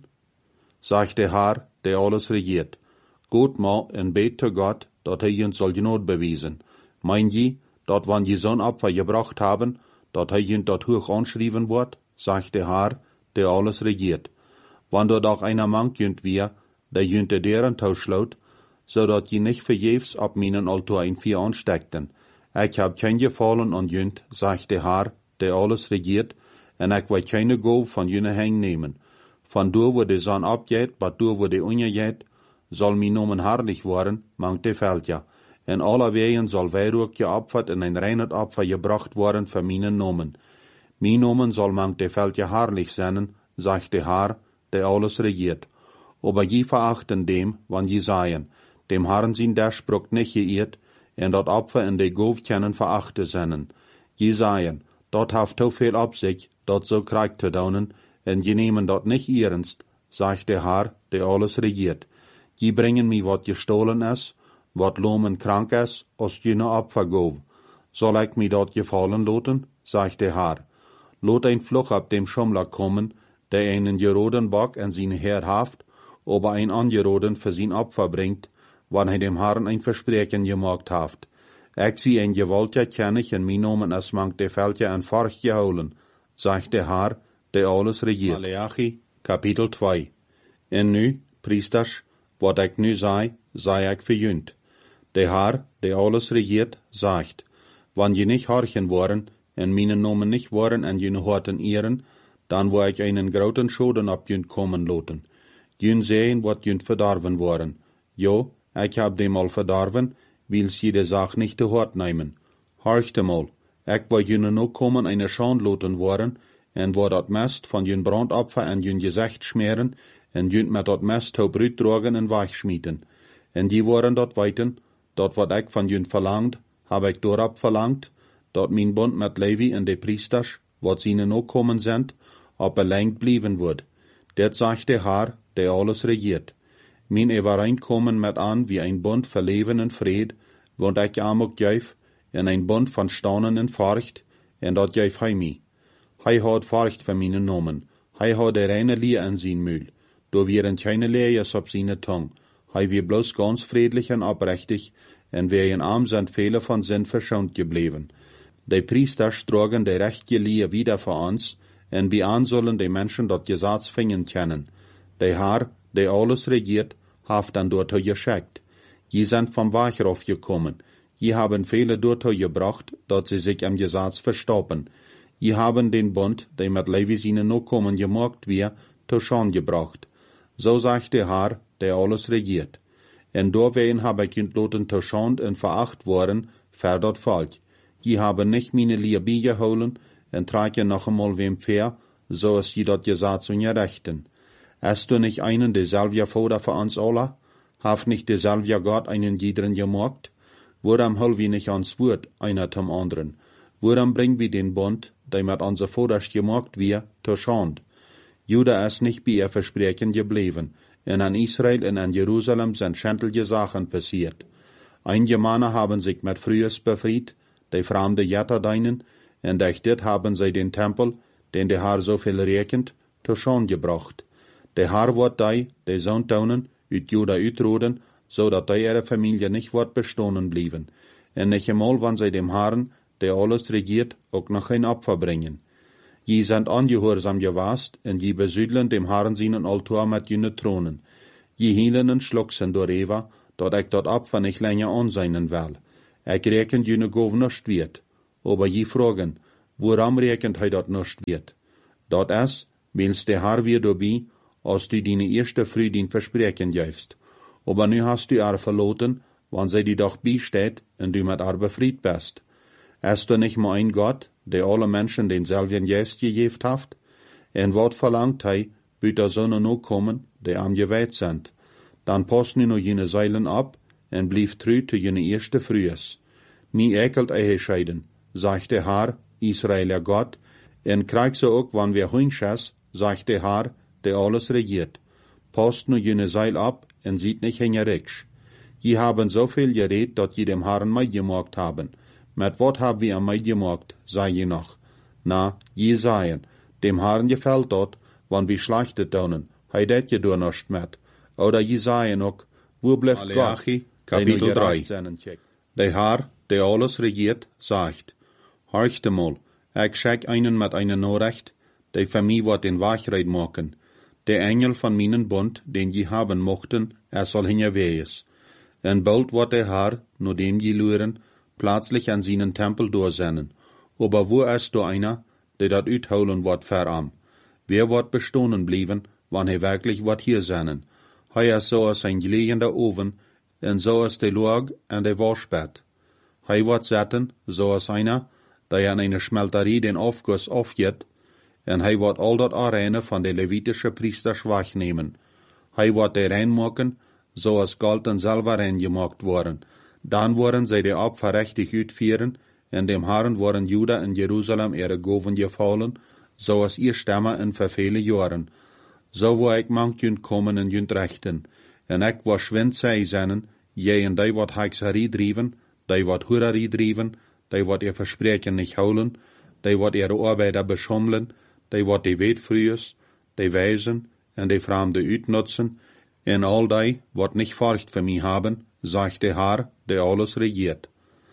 Sagt der Herr, der alles regiert. Gut ma en bet zu Gott, dat hei jünt soll Not bewiesen. Mein je, dat wann je so'n Opfer gebracht haben, dat hei jünt dort hoch anschrieben wird, sagt der Herr, der alles regiert. Wann dort auch einer mank jünt wir, der jünt der deren tauschlaut, so dat je nicht verjefs ab meinen Altar ein Vier ansteckten. Ich hab kein Gefallen an jünt, sagt der Herr, der alles regiert, en ich will keine Gabe von jüne Heng nehmen. Von du, wo die Sonne abgeht, bat du, wo die untergeht, soll mi Nomen herrlich worden, mangt de fällt ja. En aller Wegen soll Weihrug geopfert en ein reines Opfer gebracht worden für meinen Nomen. Mi Nomen soll mangt de fällt ja herrlich sein, sagt der Herr, der alles regiert. Aber je verachten dem, wann je seien, dem Herrn sin der Spruch nicht geirrt, en dat Opfer in de Gove kennen verachte sennen. Je seien, dort haft to viel ab sich, dort so Krieg zu daunen, en je nehmen dort nicht ernst, sagt der Herr, der alles regiert. Je bringen mi wat gestohlen is, wat lomen krank is, aus jene Opfer gove. Soll ich mi dort gefallen loten, sagt der Herr. Lot ein Fluch ab dem Schummler kommen, der einen geroden Bock en sin Herr haft, aber ein angeroden für sin Opfer bringt, wann er dem Herrn ein Versprechen gemacht haft. Ich sie ein Gewaltja kenn ich, en mi Nomen es mangt de Feldja en Forch geholen, sagt der Herr, der alles regiert. Malachi, Kapitel zwei. En nu, Priesters, wat ich nu sei, sei ich verjünt. Der Herr, der alles regiert, sagt, wann je nicht horchen worden, en meinen Nomen nicht worden en jene horten ihren, dann wo ich einen groten Schoden ab jünt kommen loten. Jün sehen, wat jünt verdorven worden. Jo, ich hab dem al verdorven, wils jede Sach nicht te hort nehmen. Horchte mal, ich wo jüne no kommen eine Schand loten worden, en wo dat Mest von jün Brandopfer en jün Gesicht schmieren, en jünt met dat Mest ho Brüt drogen en weich schmieden. En die waren dort weiten, dort wat ich von jün verlangt, hab ich dorab verlangt, dort min Bund met Levi en de Priesters, wat sine no kommen sind, ob er lengt blieben wird. Det sagt der Herr, der alles regiert. Min Übereinkommen met an wie ein Bund für Leben und Fried, wond ich amok jäuf, en ein Bund von Staunen und Furcht, en dat jäuf hei mi. Hei hat Furcht für mine Nomen, hei hat der reine Lie an sin Mühl, do wieren keine Lees ob sine Tong, hei wir bloß ganz friedlich und abrechtig, en wären arm sind viele von Sinn verschont geblieben. Die Priester strogen de rechte Lie wieder für uns, en wie an sollen die Menschen dat Gesetz fingen kennen. Der Herr, der alles regiert, haft dann dort geschickt. Je sind vom Wachrauf gekommen. Je haben viele dort gebracht, dat sie sich am Gesetz verstoppen. Je haben den Bund, der mit Levi ihnen no kommen gemacht wir, zu Schand gebracht. So sagt der Herr, der alles regiert. En doorwegen habe ich entloten zu Schand und veracht worden, für dat Volk. Je haben nicht meine Liebe geholen, en trage noch einmal wem fair, so ist je dat Gesetz ungerechten. Hast du nicht einen derselbe Vater für uns alle? Haft nicht derselbe Gott einen jederen gemacht? Woran hol wir nicht ans Wort, einer zum anderen? Woran bringen wir den Bund, der mit unser Vaters gemacht wir, zur Schand? Juda ist nicht bei ihr Versprechen geblieben, und an Israel und an Jerusalem sind schändliche Sachen passiert. Einige Männer haben sich mit Frühes befreit, die fremde Jätter deinen, und durch dit haben sie den Tempel, den der Herr so viel rekent, zur Schand gebracht. Der Herr wird die, die Sohn taunen, ut Juda utroden, so dat die ihre Familie nicht wird bestohlen blieben. Und nicht einmal, wann sie dem Herrn, der alles regiert, auch noch ein Opfer bringen. Je sind angehorsam gewast, und je besüdlen dem Herrn seinen Altar mit jene Thronen. Je hielen und schlucksen durch Eva, dat ik dat Opfer nicht länger ansehen will. Ich reken jene Gov nicht wird. Aber je fragen, woran rekent hij dat nicht wird? Dat is, wils der Herr weer dabei, als du deine erste Früh din Versprechen gibst. Aber nu hast du er verloten, wann sie die doch beisteht und du mit er befried bist. Ist du nicht mal ein Gott, der alle Menschen denselben Geist gegeben hat? En wat verlangt hij, büt er Sonne noch kommen, die am geweiht sind? Dann passt nu noch jene Seilen ab, en blieb treu zu jene erste Frühes. Mi ekelt ehe scheiden, sagt der Herr, Israeler Gott, en krieg so ook wann wir hunches, sagt der Herr, der alles regiert. Passt nu jene Seil ab, en sieht nicht hingericks. Je haben so viel geredet, dat je dem Herrn Meid gemacht haben. Mit wat hab wir am Meid gemacht, sei je noch. Na, je seien, dem Herrn gefällt dort, wann wir schlachtet donen, hei det je do nicht mit. Oder je seien ook, wo bleibt Malachi, Gott? Kapitel drei. Der Herr, der alles regiert, sagt, horchte mal, ich schick einen mit einer Nachricht, der für mich wat den Wachheit machen. Der Engel von meinen Bund, den je haben mochten, er soll hinterwees. En bald wird der Herr, nur dem je luren, plötzlich an seinen Tempel durchsennen. Aber wo ist da einer, der dat uitholen wird für am? Wer wird bestohnen blieben, wann er wirklich wird hier sennen? Hij ist so als ein gelegender Oven, en so als der Log en der Waschbett. Hij wird zetten, so als einer, der an einer Schmelterie den Aufguss aufgeht, en hij wird all dat Arene von der levitische Priester schwach nehmen. Hij wird der reinmachen, so als Gold und Silber reingemacht worden. Dann worden sie der Opfer richtig uitführen, en dem Herrn worden Juda in Jerusalem ihre Goven gefallen, so als ihr Stämme in verfehle Jahren. So wo ich manch jünd kommen en jünd rechten, en ich war schwind sei seinen, je en die wat Hexerie driven, die wat Hurerie driven, die wat ihr Versprechen nicht holen, die wat ihre Arbeiter beschummeln, die wat die Wet frühes, die Weisen en die Fremde uitnutzen, en all die wat nicht Furcht für mich haben, sagt der Herr, der alles regiert.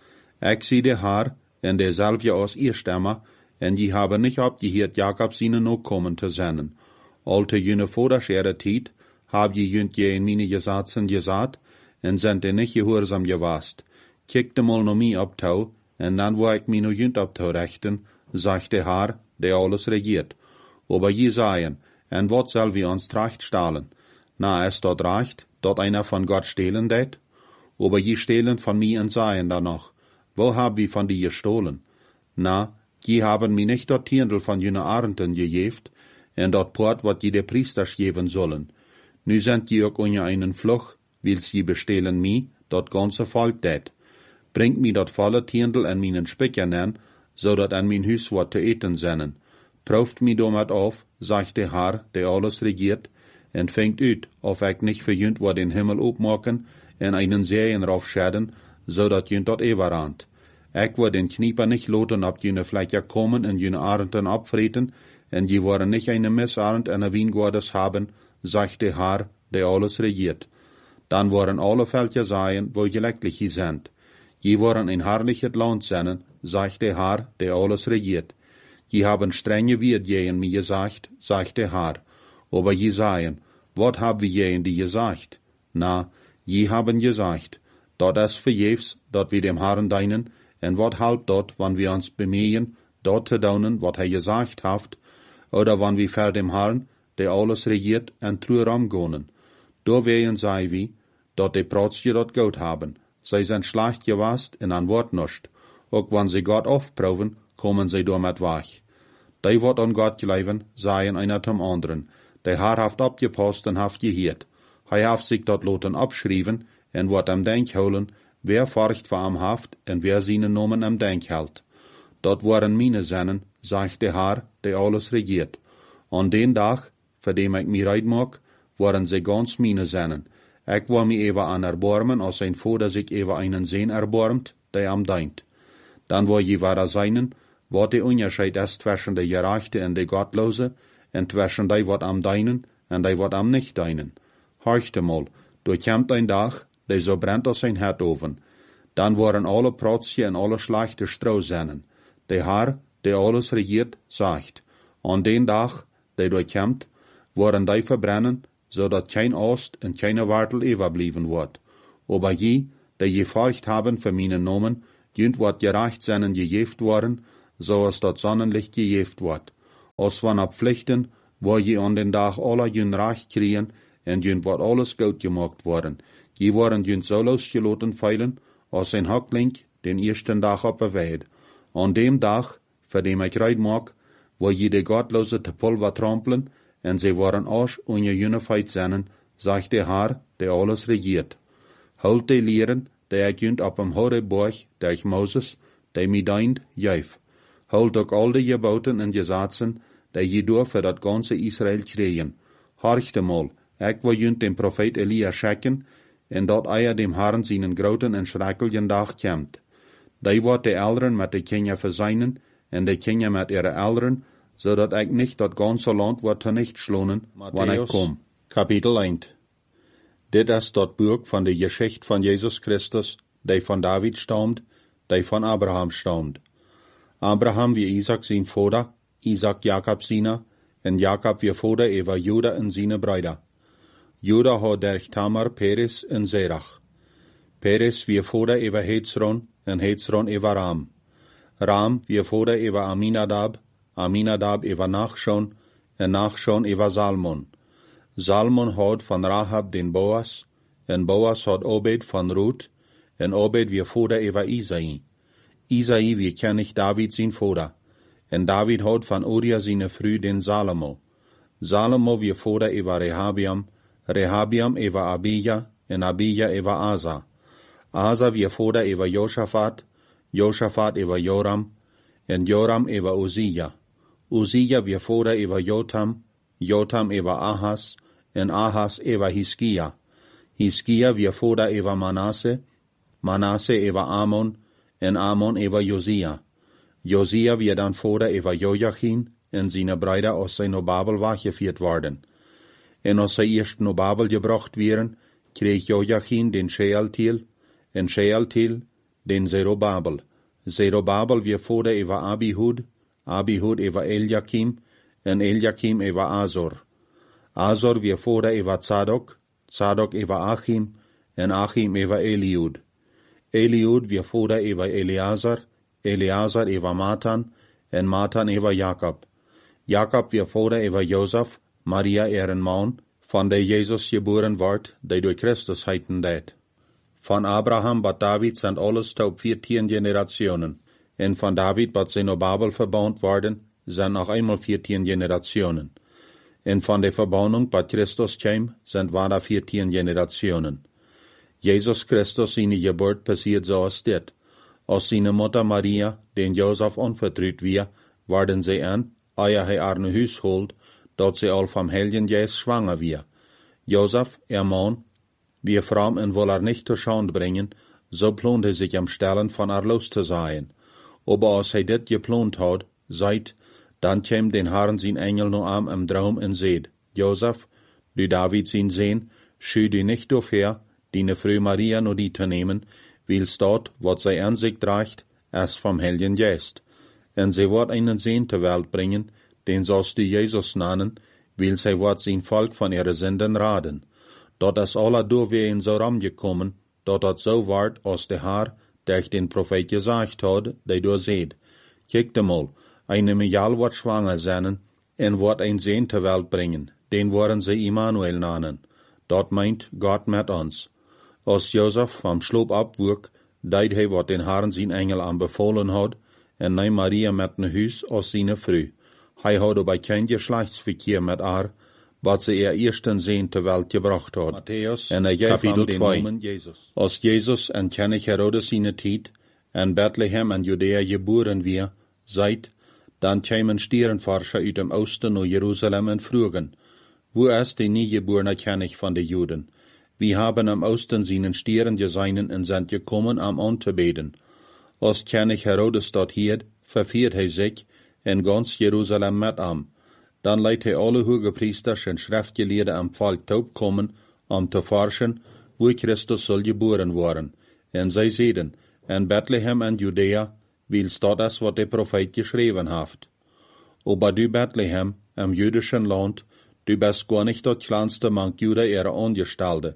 Ich sieh der Herr, en derselbe aus ihr Stämme, en die haben nicht abgehört, Jakob seine Nachkommen zu senden. Alte jene vorderschere Tiet, hab je jünd je in meine Gesatzen gesagt, en sind die nicht gehorsam gewast. Kickte mal no mi abtau, en dann wo ich mi no jünd abtau rechten, sagt der Herr, der alles regiert. Aber je seien, en wat soll wir uns tracht stahlen? Na, es dort reicht, dort einer von Gott stehlen det? Aber je stehlen von mi en seien da noch. Wo hab wir von die gestohlen? Na, je haben mi nicht dort Tierndl von jene Arenten gejeft, en dort Port wat je de Priesters geben sollen. Nu sind je ook unja einen Fluch, wils je bestehlen mi, dort ganze Volk det. Bringt mi dort volle Tierndl en minen Spickern an, so dat an min Hüs wat te eten sennen. Prauft mi domat auf, sagt der Herr, der alles regiert, en fängt ut, of ich nicht für jünd wat den Himmel opmaken, en einen Serien raufschäden, so dat jünd dort everant. Ich war den Knieper nicht loten ab jene Fläche kommen en jene Arenten abfreten, en je waren nicht eine Missarend en een Wiengordes haben, sagt der Herr, der alles regiert. Dann waren alle Völker seien, wo gelecklich je sind. Je waren ein herrliches Land sennen, sagt der Herr, der alles regiert. Je haben strenge Wirt jehen mir gesagt, sagt der Herr. Aber je seien, wat hab wir jehen die gesagt? Na, je haben gesagt, dort ist verjefs, dort wir dem Herrn deinen, en wat halb dort, wann wir uns bemühen, dort zu daunen, wat er gesagt haft, oder wann wir vor dem Herrn, der alles regiert, en truer amgonen. Da wehen sei wie, dort die Protzje dort gut haben. Sie sind schlecht gewast in an Wort nicht. Auch wenn sie Gott aufproben, kommen sie damit wach. Die wat an Gott glauben, seien einer zum anderen. Der Herr haft abgepasst und haft gehört. Hij haft sich dort loten abschrieben, en wat am Denk holen, wer Furcht vor am haft, en wer seinen Namen am Denk hält. Dort waren meine Sennen, sagt der Herr, der alles regiert. An den Tag, für dem ich mir reid mag, waren sie ganz meine Sennen. Ich war mir ewa an erbarmen, als ein Vater sich ewa einen Sehn erbarmt, der am deint. Dann war je wahrer seinen, wat der Unterschied ist zwischen der Gerechte und der Gottlose, und zwischen die wat am deinen, und die wat am nicht deinen. Horchte mal, du kämmt ein Tag, der so brennt als ein Herdofen. Dann waren alle Protzje und alle schlechte Strohsennen. Der Herr, der alles regiert, sagt, an den Tag, der durchkämmt, waren die verbrennen, so dat kein Ost und keine Wartel überblieben wird. Aber je, die gefolgt haben für meinen Namen, jünd wat gerecht seinen gejeft worden, so als dat Sonnenlicht gejeft wird. Als van ab Pflichten, wo je an den Tag alle jünd recht kriegen, en jünd wat alles gut gemacht worden. Je waren jünd so losgeloten feilen, als ein Hackling den ersten Tag op der Weid. An dem Tag, für dem ich reid mag, wo je de Gottlose te Pulver trampeln, en sie waren auch ungeunified zijn, sagt der Herr, der alles regiert. Holt die Lehren, der ich jünd op dem Horeborg, der ich Moses, der mi deint, jeif. Holt ook al die Geboten en Gesetzen, der je door für dat ganze Israel kriegen. Horchte mal, ich will jünd den Prophet Elia schicken, en dat eier dem Herrn seinen groten en schrecklichen Dag kämmt. Die wordt de Eltern met de Kinder verseinen, en de Kinder met ihre Eltern, zodat ich nicht dat ganze Land wordt vernicht schlonen, wanneer ich kom. Kapitel eins. Dit is dat Buch van de Geschichte van Jesus Christus, die van David stammt, die van Abraham stammt. Abraham wie Isaac zijn vader, Isaac Jacob zina, en Jacob wie vader over Juda en zijn bruider. Juda had derch Tamar, Peres en Zerach. Peres wie vader over Hezron, en Hezron over Ram. Ram wie vader over Aminadab, Aminadab over Nachshon, en Nachshon over Salmon. Salmon had van Rahab den Boas, en Boas had Obed van Ruth, en Obed wie vader over Isai. Isai wie kennig David zijn vader, en David had van Uria zijn vrouw den Salomo. Salomo wie vader over Rehabiam, Rehabiam over Abija, en Abija over Asa. Asa wie vader over Josaphat, Josaphat over Joram, en Joram over Uzziah. Uzziah wie vader over Jotam, Jotam over Ahas, en Ahas over Hiskia. Hiskia wie vader over Manasse, Manasse over Amon, en Amon over Josia. Josia wie dan vader over Joachim, en zijn bruider aus zijn naar Babel weggevierd worden. En als zij eerst naar Babel gebracht werden, kreeg Joachim den Shealtiel, en Shealtiel den Zerubabel. Zerubabel wie vader over Abihud, Abihud over Eliakim, en Eliakim over Azor. Azor wie vader over Zadok, Zadok over Achim, en Achim over Eliud. Eliud wie vader over Eleazar, Eleazar over Matan, en Matan over Jacob. Jacob wie vader over Joseph, Maria ihren Mann, van de Jesus geboren wordt, die door Christus heiten deed. Van Abraham bat David zijn alles tot veertien generationen, en van David bat zijn op Babel verbouwd worden, zijn nog eenmaal veertien generationen. En van de verbouwing bat Christus kwam, zijn waarda veertien generationen. Jesus Christus zijn geboorte passiert zoals dit. Als zijn moeder Maria, den Joseph onvertrouwd weer, worden zij aan, eer hij haar naar huis holt, dat zij al vom Heiligen Geist schwanger weer. Joseph, ihr Mann, wie fromm en will er nicht zur Schande bringen, so plant hij sich am Stellen von er los zu sein. Aber als hij dit geplant had, seid, dann käm den Herrn sein Engel nur am im Traum en seht, Joseph, du David sein Sehn, schü du nicht dafür, die Frau Maria nur die zu nehmen, weil's dort, wat zij an sich trägt, erst vom Heiligen Geist. En sie wird einen Sehn zur Welt bringen, den sollst du Jesus nennen, weil sie wird sein Volk von ihre Sünden raden. Dort ist alle durchwehen so rumgekommen, dort hat so ward, als der Herr, der ich den Prophet gesagt hat, der du seht. Kijkt mal, eine Mijal wird schwanger sein, en wird ein Sehn zur Welt bringen, den wollen sie Immanuel nennen. Dort meint Gott mit uns. Als Joseph vom Schlaf abwurk, deed hij wat den Herrn sein Engel anbefohlen hat, en neem Maria met naar huis als seine Frau. Hij had dabei kein Geschlechtsverkehr mit haar, wat ze ihr ersten Sehn zur Welt gebracht hat. Matthäus, en er Kapitel den Namen Jesus. Als Jesus en König Herodes seine Tijd, en Bethlehem en Judäa geboren wir, seid, dann kämen Stierenforscher uit dem Osten naar Jerusalem en frugen, wo ist der niegeborene König von den Juden? Wir haben am Osten seinen Stieren geseinen en sind gekommen, am anzubeten. Als König Herodes dort hielt, verfiert hij sich, en ganz Jerusalem mit am. Dann leidt hij alle Hogepriesters en Schriftgelehrten am Volk taub kommen, um zu forschen, wo Christus soll geboren worden. En zij zeiden, en Bethlehem en Judäa, weil's dort ist, wat der Prophet geschrieben haft. Aber du Bethlehem, im jüdischen Land, du bist gar nicht das kleinste Mank Juda ihre Angestellte,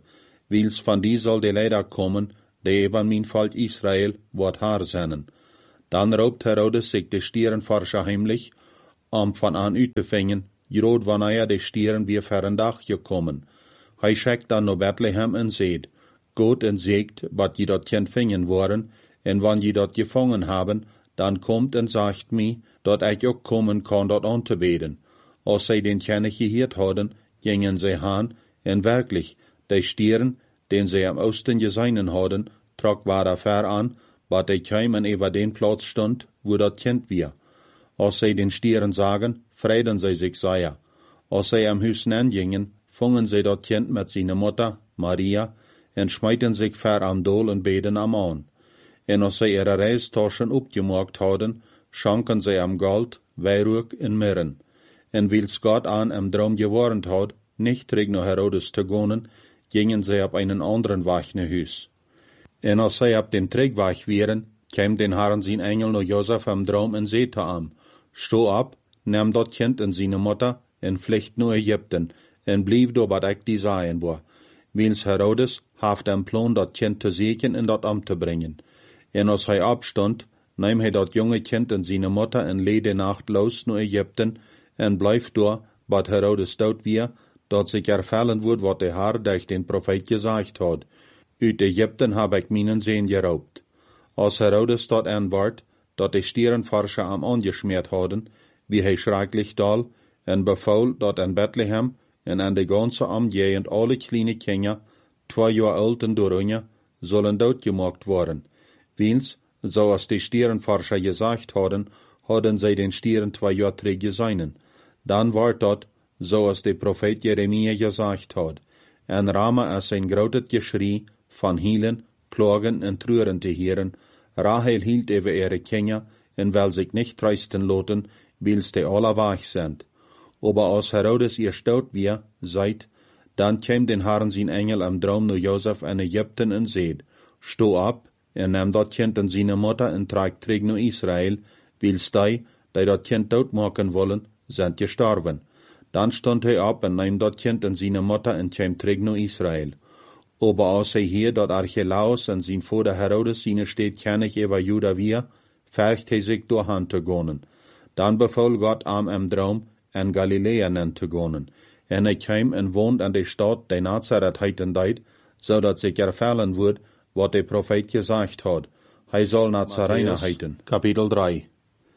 wils van die soll de Leider kommen, die van mijn volk Israël wordt haar zennen. Dan roopt Herodes zich de stierenforscher heimlich, om van aan uit te vingen, groot wanneer de stieren weer ver een dag gekomen. Hij schickt dan naar Bethlehem en zegt, Gott en zegt, wat je dat kind vingen worden, en wanneer je dat gevangen hebben, dan komt en zegt mij, dat ik ook komen kan dat aan te beden. Als zij den kind gehoord hadden, gingen zij aan, en werkelijk, de stieren, den zij am oosten gezien hadden, trok waar ver aan, wat de kwamen over den plaats stond, wo dat kind weer. Als zij den stieren zagen, vreden zij zich zeer. Als zij am huis gingen, vangen zij dat kind met zijn Mutter, Maria, en smijten zich ver am Dol en beden am aan. En als zij ihre reistaschen opgemaakt hadden, schanken zij am Gold, wierook en mirren. En wils Gott aan am Traum gewarnt had, nicht terug naar Herodes te gaan, gingen zij op einen anderen Weg naar huis. En als zij op den Trägweg wären, kwam den Herrn zijn Engel naar Josef am Traum en zeete am, Sto op, neem dat kind en zijn Mutter, en vlucht naar Egypten, en blieb door wat ik die zeggen wou. Wils Herodes heeft een plan dat kind te zieken en dat am te brengen. En als hij opstond, neem hij dat jonge kind en zijn Mutter en leed de nacht los naar Egypten, en blijft door, wat Herodes dood weer, dat zich ervallen wordt wat de Heer durch den profeet gezegd had. Uit Egypten heb ik mijn zeen geroopt. Als Herodes dat aanwaard, dat de stierenforscher am angesmeerd hadden, wie hij schrecklich dal, en beval dat in Bethlehem en aan de ganze omgegend alle kleine kinderen, twee jaar oud en doorunge, zullen doodgemaakt worden. Wils, zoals de stierenforscher gezegd hadden, hadden zij den stieren twee jaar terug gezien. Dan wordt dat, zoals de profeet Jeremia gezegd had, en Rama is een groot geschrei van hielen, klagen en treuren te heren. Rahel hield over ihre Kinder en wil zich nicht trösten laten, wils die alle weg sind. Aber als Herodes ihr stout weer, seid, dan kwam den Herrn zijn Engel am Traum naar Josef in Egypten en zeid, Sto op, en neem dat kind en zijn Mutter en trek terug naar Israël, wils die, die dat kind doodmaken wollen, sind gestorven. Dan stond hij op en neem dat kind en zijn Mutter en kwam terug naar Israël. Aber als hij hier dat Archelaus en zijn vader Herodes zijn steed kennig over Juda weer, vergt hij zich doorheen te gaan. Dan beval God am im Traum en Galilea nen te gaan. En hij kwam en woont aan de stad die Nazareth heiten deed, zodat zich ervallen wordt wat de profeet gezegd had. Hij zal Nazarener heiten. Kapitel drie.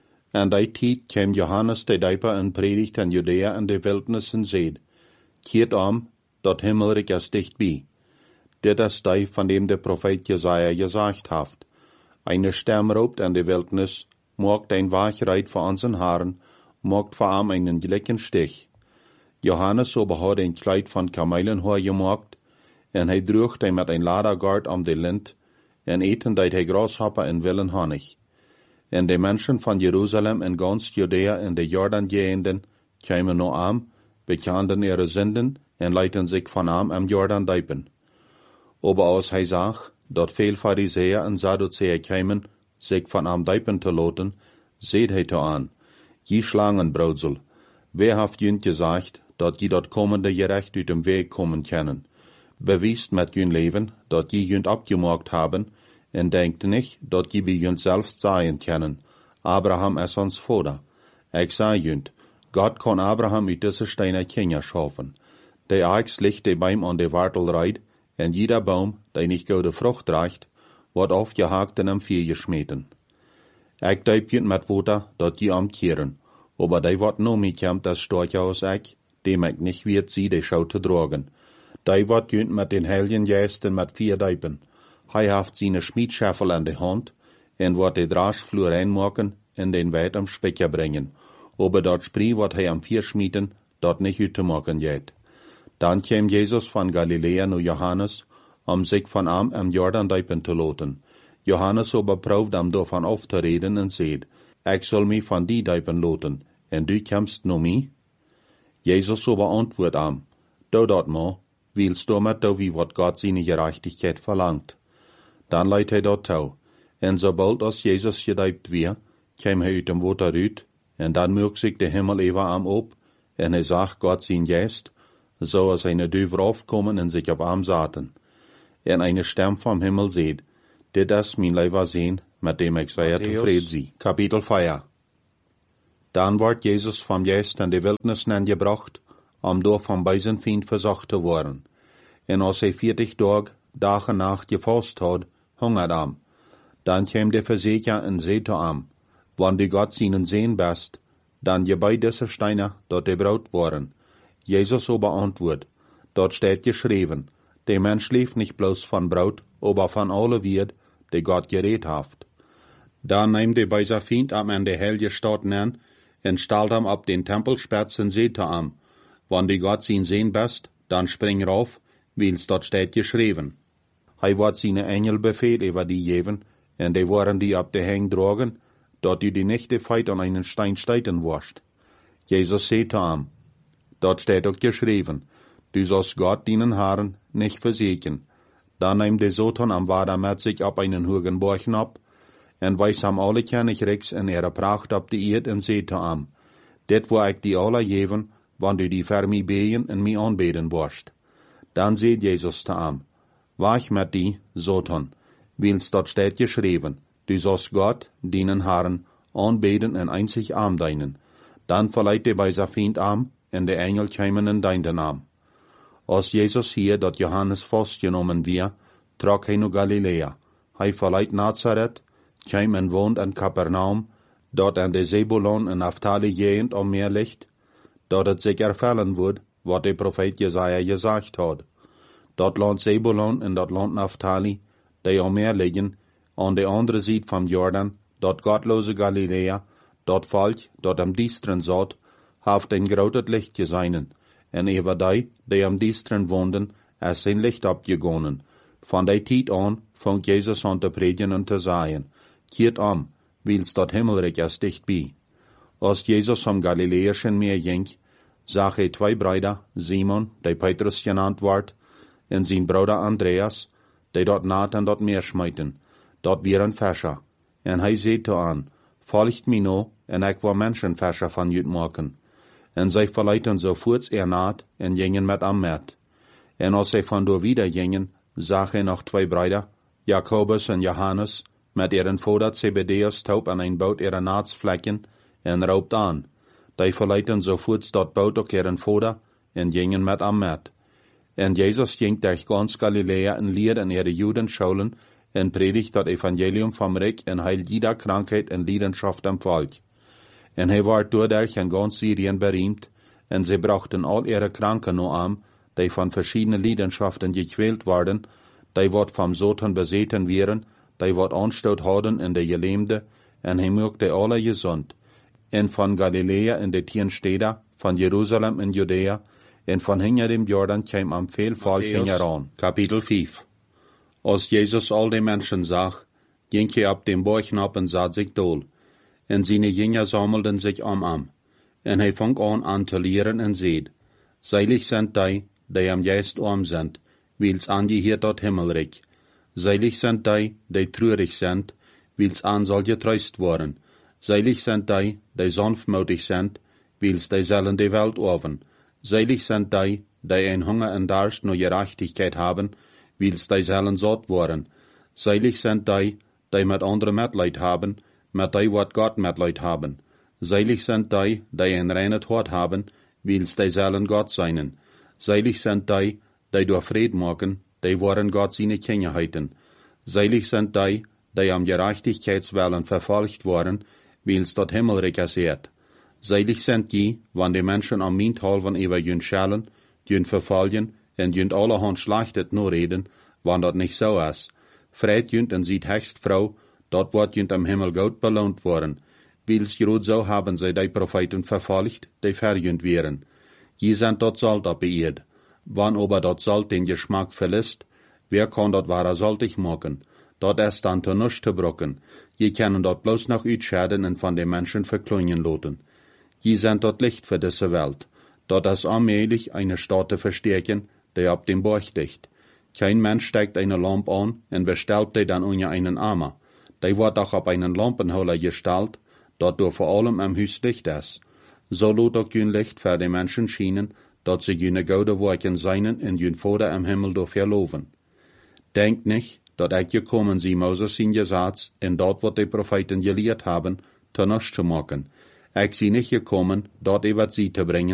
En die tijd kwam Johannes de Döper en predigt in Judea en de wildnis en zeid, Keert om, dat himmelrijk is dichtbij. Dit is die, van dem de profeet Jesaja gezegd heeft. Eine Stem roept in de wildnis, maakt een Weg reit voor onze Herren, maakt voor hem einen gelijken Stich. Johannes aber had een kleid van kamelenhaar gemaakt, en hij droeg die met een ladergaard om de lint, en eten deed hij grashopper en willen honig. En de mensen van Jeruzalem en gans Judea en de Jordan-gegenden kwamen naar am, bekenden ihre Sünden en leiten zich van am am Jordan diepen. Aber als hij zag, dat veel Pharisäer en Sadduceer kwamen, zich van am diepen te laten, zeid hij te aan, Je Schlangenbroudsel, wer heeft jünt gezegd, dat je dat komende gerecht uit dem Weg komen kennen? Bewiest met jün leven, dat je jünt abgemaakt haben, en denkt nicht, dat je bij jünt selbst sein kennen. Abraham is ons vader. Ik zei jünt, Gott kon Abraham uit deze steine Kinder schaffen. De Aix ligt de Baum an de Wartel reit, en jeder Baum, der nicht gute Frucht trägt, wordt aufgehakt en am Vier geschmeten. Ik duip jünt met Water, dat je amkeren, aber die wordt no mitjamt das Storche aus ik, dem ik nicht wird sie de Schau te drogen. Die wordt jünt met den Helgen jästen met vier duipen. Hij heeft zijn schmiedschaffel aan de hand, en wordt de draasvloer reinmaken en den weit am Specker brengen. Aber dat Spree wordt hij am vier schmieden, dat nicht uit te maken jet. Dan kwam Jezus van Galilea naar Johannes, om zich van am am Jordan duipen te laten. Johannes aber proeft am daarvan af te reden en zeid, ik zal mij van die duipen laten, en du komst naar mij? Jezus aber antwoord am, doe dat maar, wils du met do wie wat God zijn gerechtigheid verlangt. Dan leidt hij dat touw, en sobald als Jezus gedijpt weer, kwam hij uit dem water uit, en dan merkt zich de hemel even am op, en hij zag God zijn geest, zoals een duiver afkomen en zich op am zaten. en eine Stimme vom Himmel seht, dit is mijn Leiber sehen, mit dem ich sehr zufrieden sie. Kapitel vier. Dann wordt Jesus vom Geest in die Wildnis gebracht, um door vom bösen Feind versucht zu worden. En als hij vierzig Tage, Tag und Nacht gefasst hat, hungert am. Dann käm der Versäger und seht am, wann die Gott seinen sehen best, dann je bei diese Steine dort die Braut waren. Jesus aber antwort, dort steht geschrieben, der Mensch lebt nicht bloß von Braut, aber von alle Wirt, die Gott geredet haft. Dann nehmt der böse Feind am an der heilige Stadt nen, und stellt am ab den Tempelspitz und seht am, wann die Gott sein sehen best, dann spring rauf, weil's dort steht geschrieben. Hij wird seine Engel Befehl über die geben, und die waren die ab der Heng drogen, dort die die nächte Feit an einen Stein steiten wurscht. Jesus seht am, dort steht auch geschrieben, du sollst Gott deinen Haaren nicht versägen. Dann nimmt der Satan am Wader mit sich ab einen hohen Borchen ab, und weiß am alle König rechts in ihrer Pracht ab die Erd und seht am, det wo ich die alle geben, wann du die für mich beten und mich anbeten wirst. Dann seht Jesus da am, wach mit die, Satan, weil's dort steht geschrieben, du sollst Gott, deinen Herrn, anbeten und einzig arm deinen. Dann verleiht der böse Feind arm, und der Engel kämen in deinen Arm. Als Jesus hier dort Johannes festgenommen wir, trug er nach Galiläa. Hij verleiht Nazareth, käm und wohnt in Kapernaum, dort an der Zebulon und Naphtali Gegend am Meer liegt, dort es sich erfüllen wird, was der Prophet Jesaja gesagt hat. Dort Land Zebulon und dort Land Naphtali, die am Meer liegen, an der andere Seite vom Jordan, dort gottlose Galiläa, dort Volk, dort am Diestren satt, haft ein großes Licht geseinen, en über die, die am Diestren wohnen, es sein Licht abgegonnen. Von der Zeit an, fängt Jesus an zu predigen und zu sagen, kehrt um, weil's dort Himmelreich ist dicht bei. Als Jesus am Galiläischen Meer ging, sah er zwei Brüder, Simon, der Petrus genannt ward, und sein Bruder Andreas, die dort naht an dort Meer schmeiten. Dort wären Fischer. En hij sagte an, folgt mir no, en ich war Menschenfischer von jüt machen. En zij verleiten sofort er naht, en gingen mit am Met. En als sie von dort wieder gingen, sah er noch zwei Brüder, Jakobus und Johannes, mit ihren Vater Zebedeus taub an ein Boot ihrer Naatsflecken, en raubt an. Die verleiten sofort dort Boot auch ihren Vater, en gingen mit am Met. En Jesus ging durch ganz Galiläa en leert in ihre Judenschulen, en predigt das Evangelium vom Reich en heilt jeder Krankheit en Leidenschaft am Volk. En hij ward dadurch in ganz Syrien berühmt, en sie brachten all ihre Kranken nur an, die von verschiedenen Leidenschaften gequält waren, die wat vom Satan beseten wären, die wat Anstoot hadden in der Gelähmte, en hij machte alle gesund. En von Galiläa in de tien Städte, von Jerusalem in Judäa, en von hinter dem Jordan käm am viel Volk heran. Kapitel fünf. Als Jesus all die Menschen sah, ging er ab dem Berg ab und sah sich dol. En seine Jünger sammelten sich um am. En hij fang an an zu lehren und seht, seilig sind die, die am Geist arm sind, weil's angehört dort Himmelreich. Seilig sind die, die traurig sind, weil's an soll getröst worden. Seilig sind die, die sanftmütig sind, weil's die sollen die Welt erben. Seilig sind die, die ein Hunger und Durst nach Gerechtigkeit haben, weil's die sollen satt worden. Seilig sind die, die mit anderen Mitleid haben, mit die, wat Gott Mitleid haben. Seilig sind die, die ein reines Hort haben, weil's die sollen Gott seinen. Seilig sind die, die durch Fried machen, die waren Gott seine Kinder heiten. Seilig sind die, die am Gerechtigkeitswillen verfolgt waren, weil's dort Himmelreich erseht. Seilig sind die, wann die Menschen am Minthalven über jün schellen, jün verfolgen, und jün allerhand schlechtet nur reden, wann dort nicht so ist. Freit jünt und sieht hecht Frau, dort wird jünt am Himmel gut belohnt worden. Weil's gerut so haben sie die Propheten verfolgt, die verjünt wären. Je sind dort Salt abbeirrt. Wann aber dort Salt den Geschmack verlässt, wer kann dort wahrer saltig machen? Dort ist dann zu nichts zu brocken. Je können dort bloß noch utschäden und von den Menschen verklungen loten. Je sind dort Licht für diese Welt. Dort ist allmählich eine Stadt zu verstärken, die ab dem Berg liegt. Kein Mensch steckt eine Lampe an und bestellt die dann unter einen Armer. Die wird auch auf einen Lampenholer gestellt, dort durch vor allem am Haus Licht ist. So lot auch jün Licht für die Menschen schienen, dort sie jüne gute Worken seinen und jün Vater am Himmel durch verloven. Denkt nicht, dat ik gekommen sie Moses in Gesetz en dort wat die Propheten gelehrt haben, te nichts zu machen. Ik zie nicht gekommen, dort etwas sie te bringen,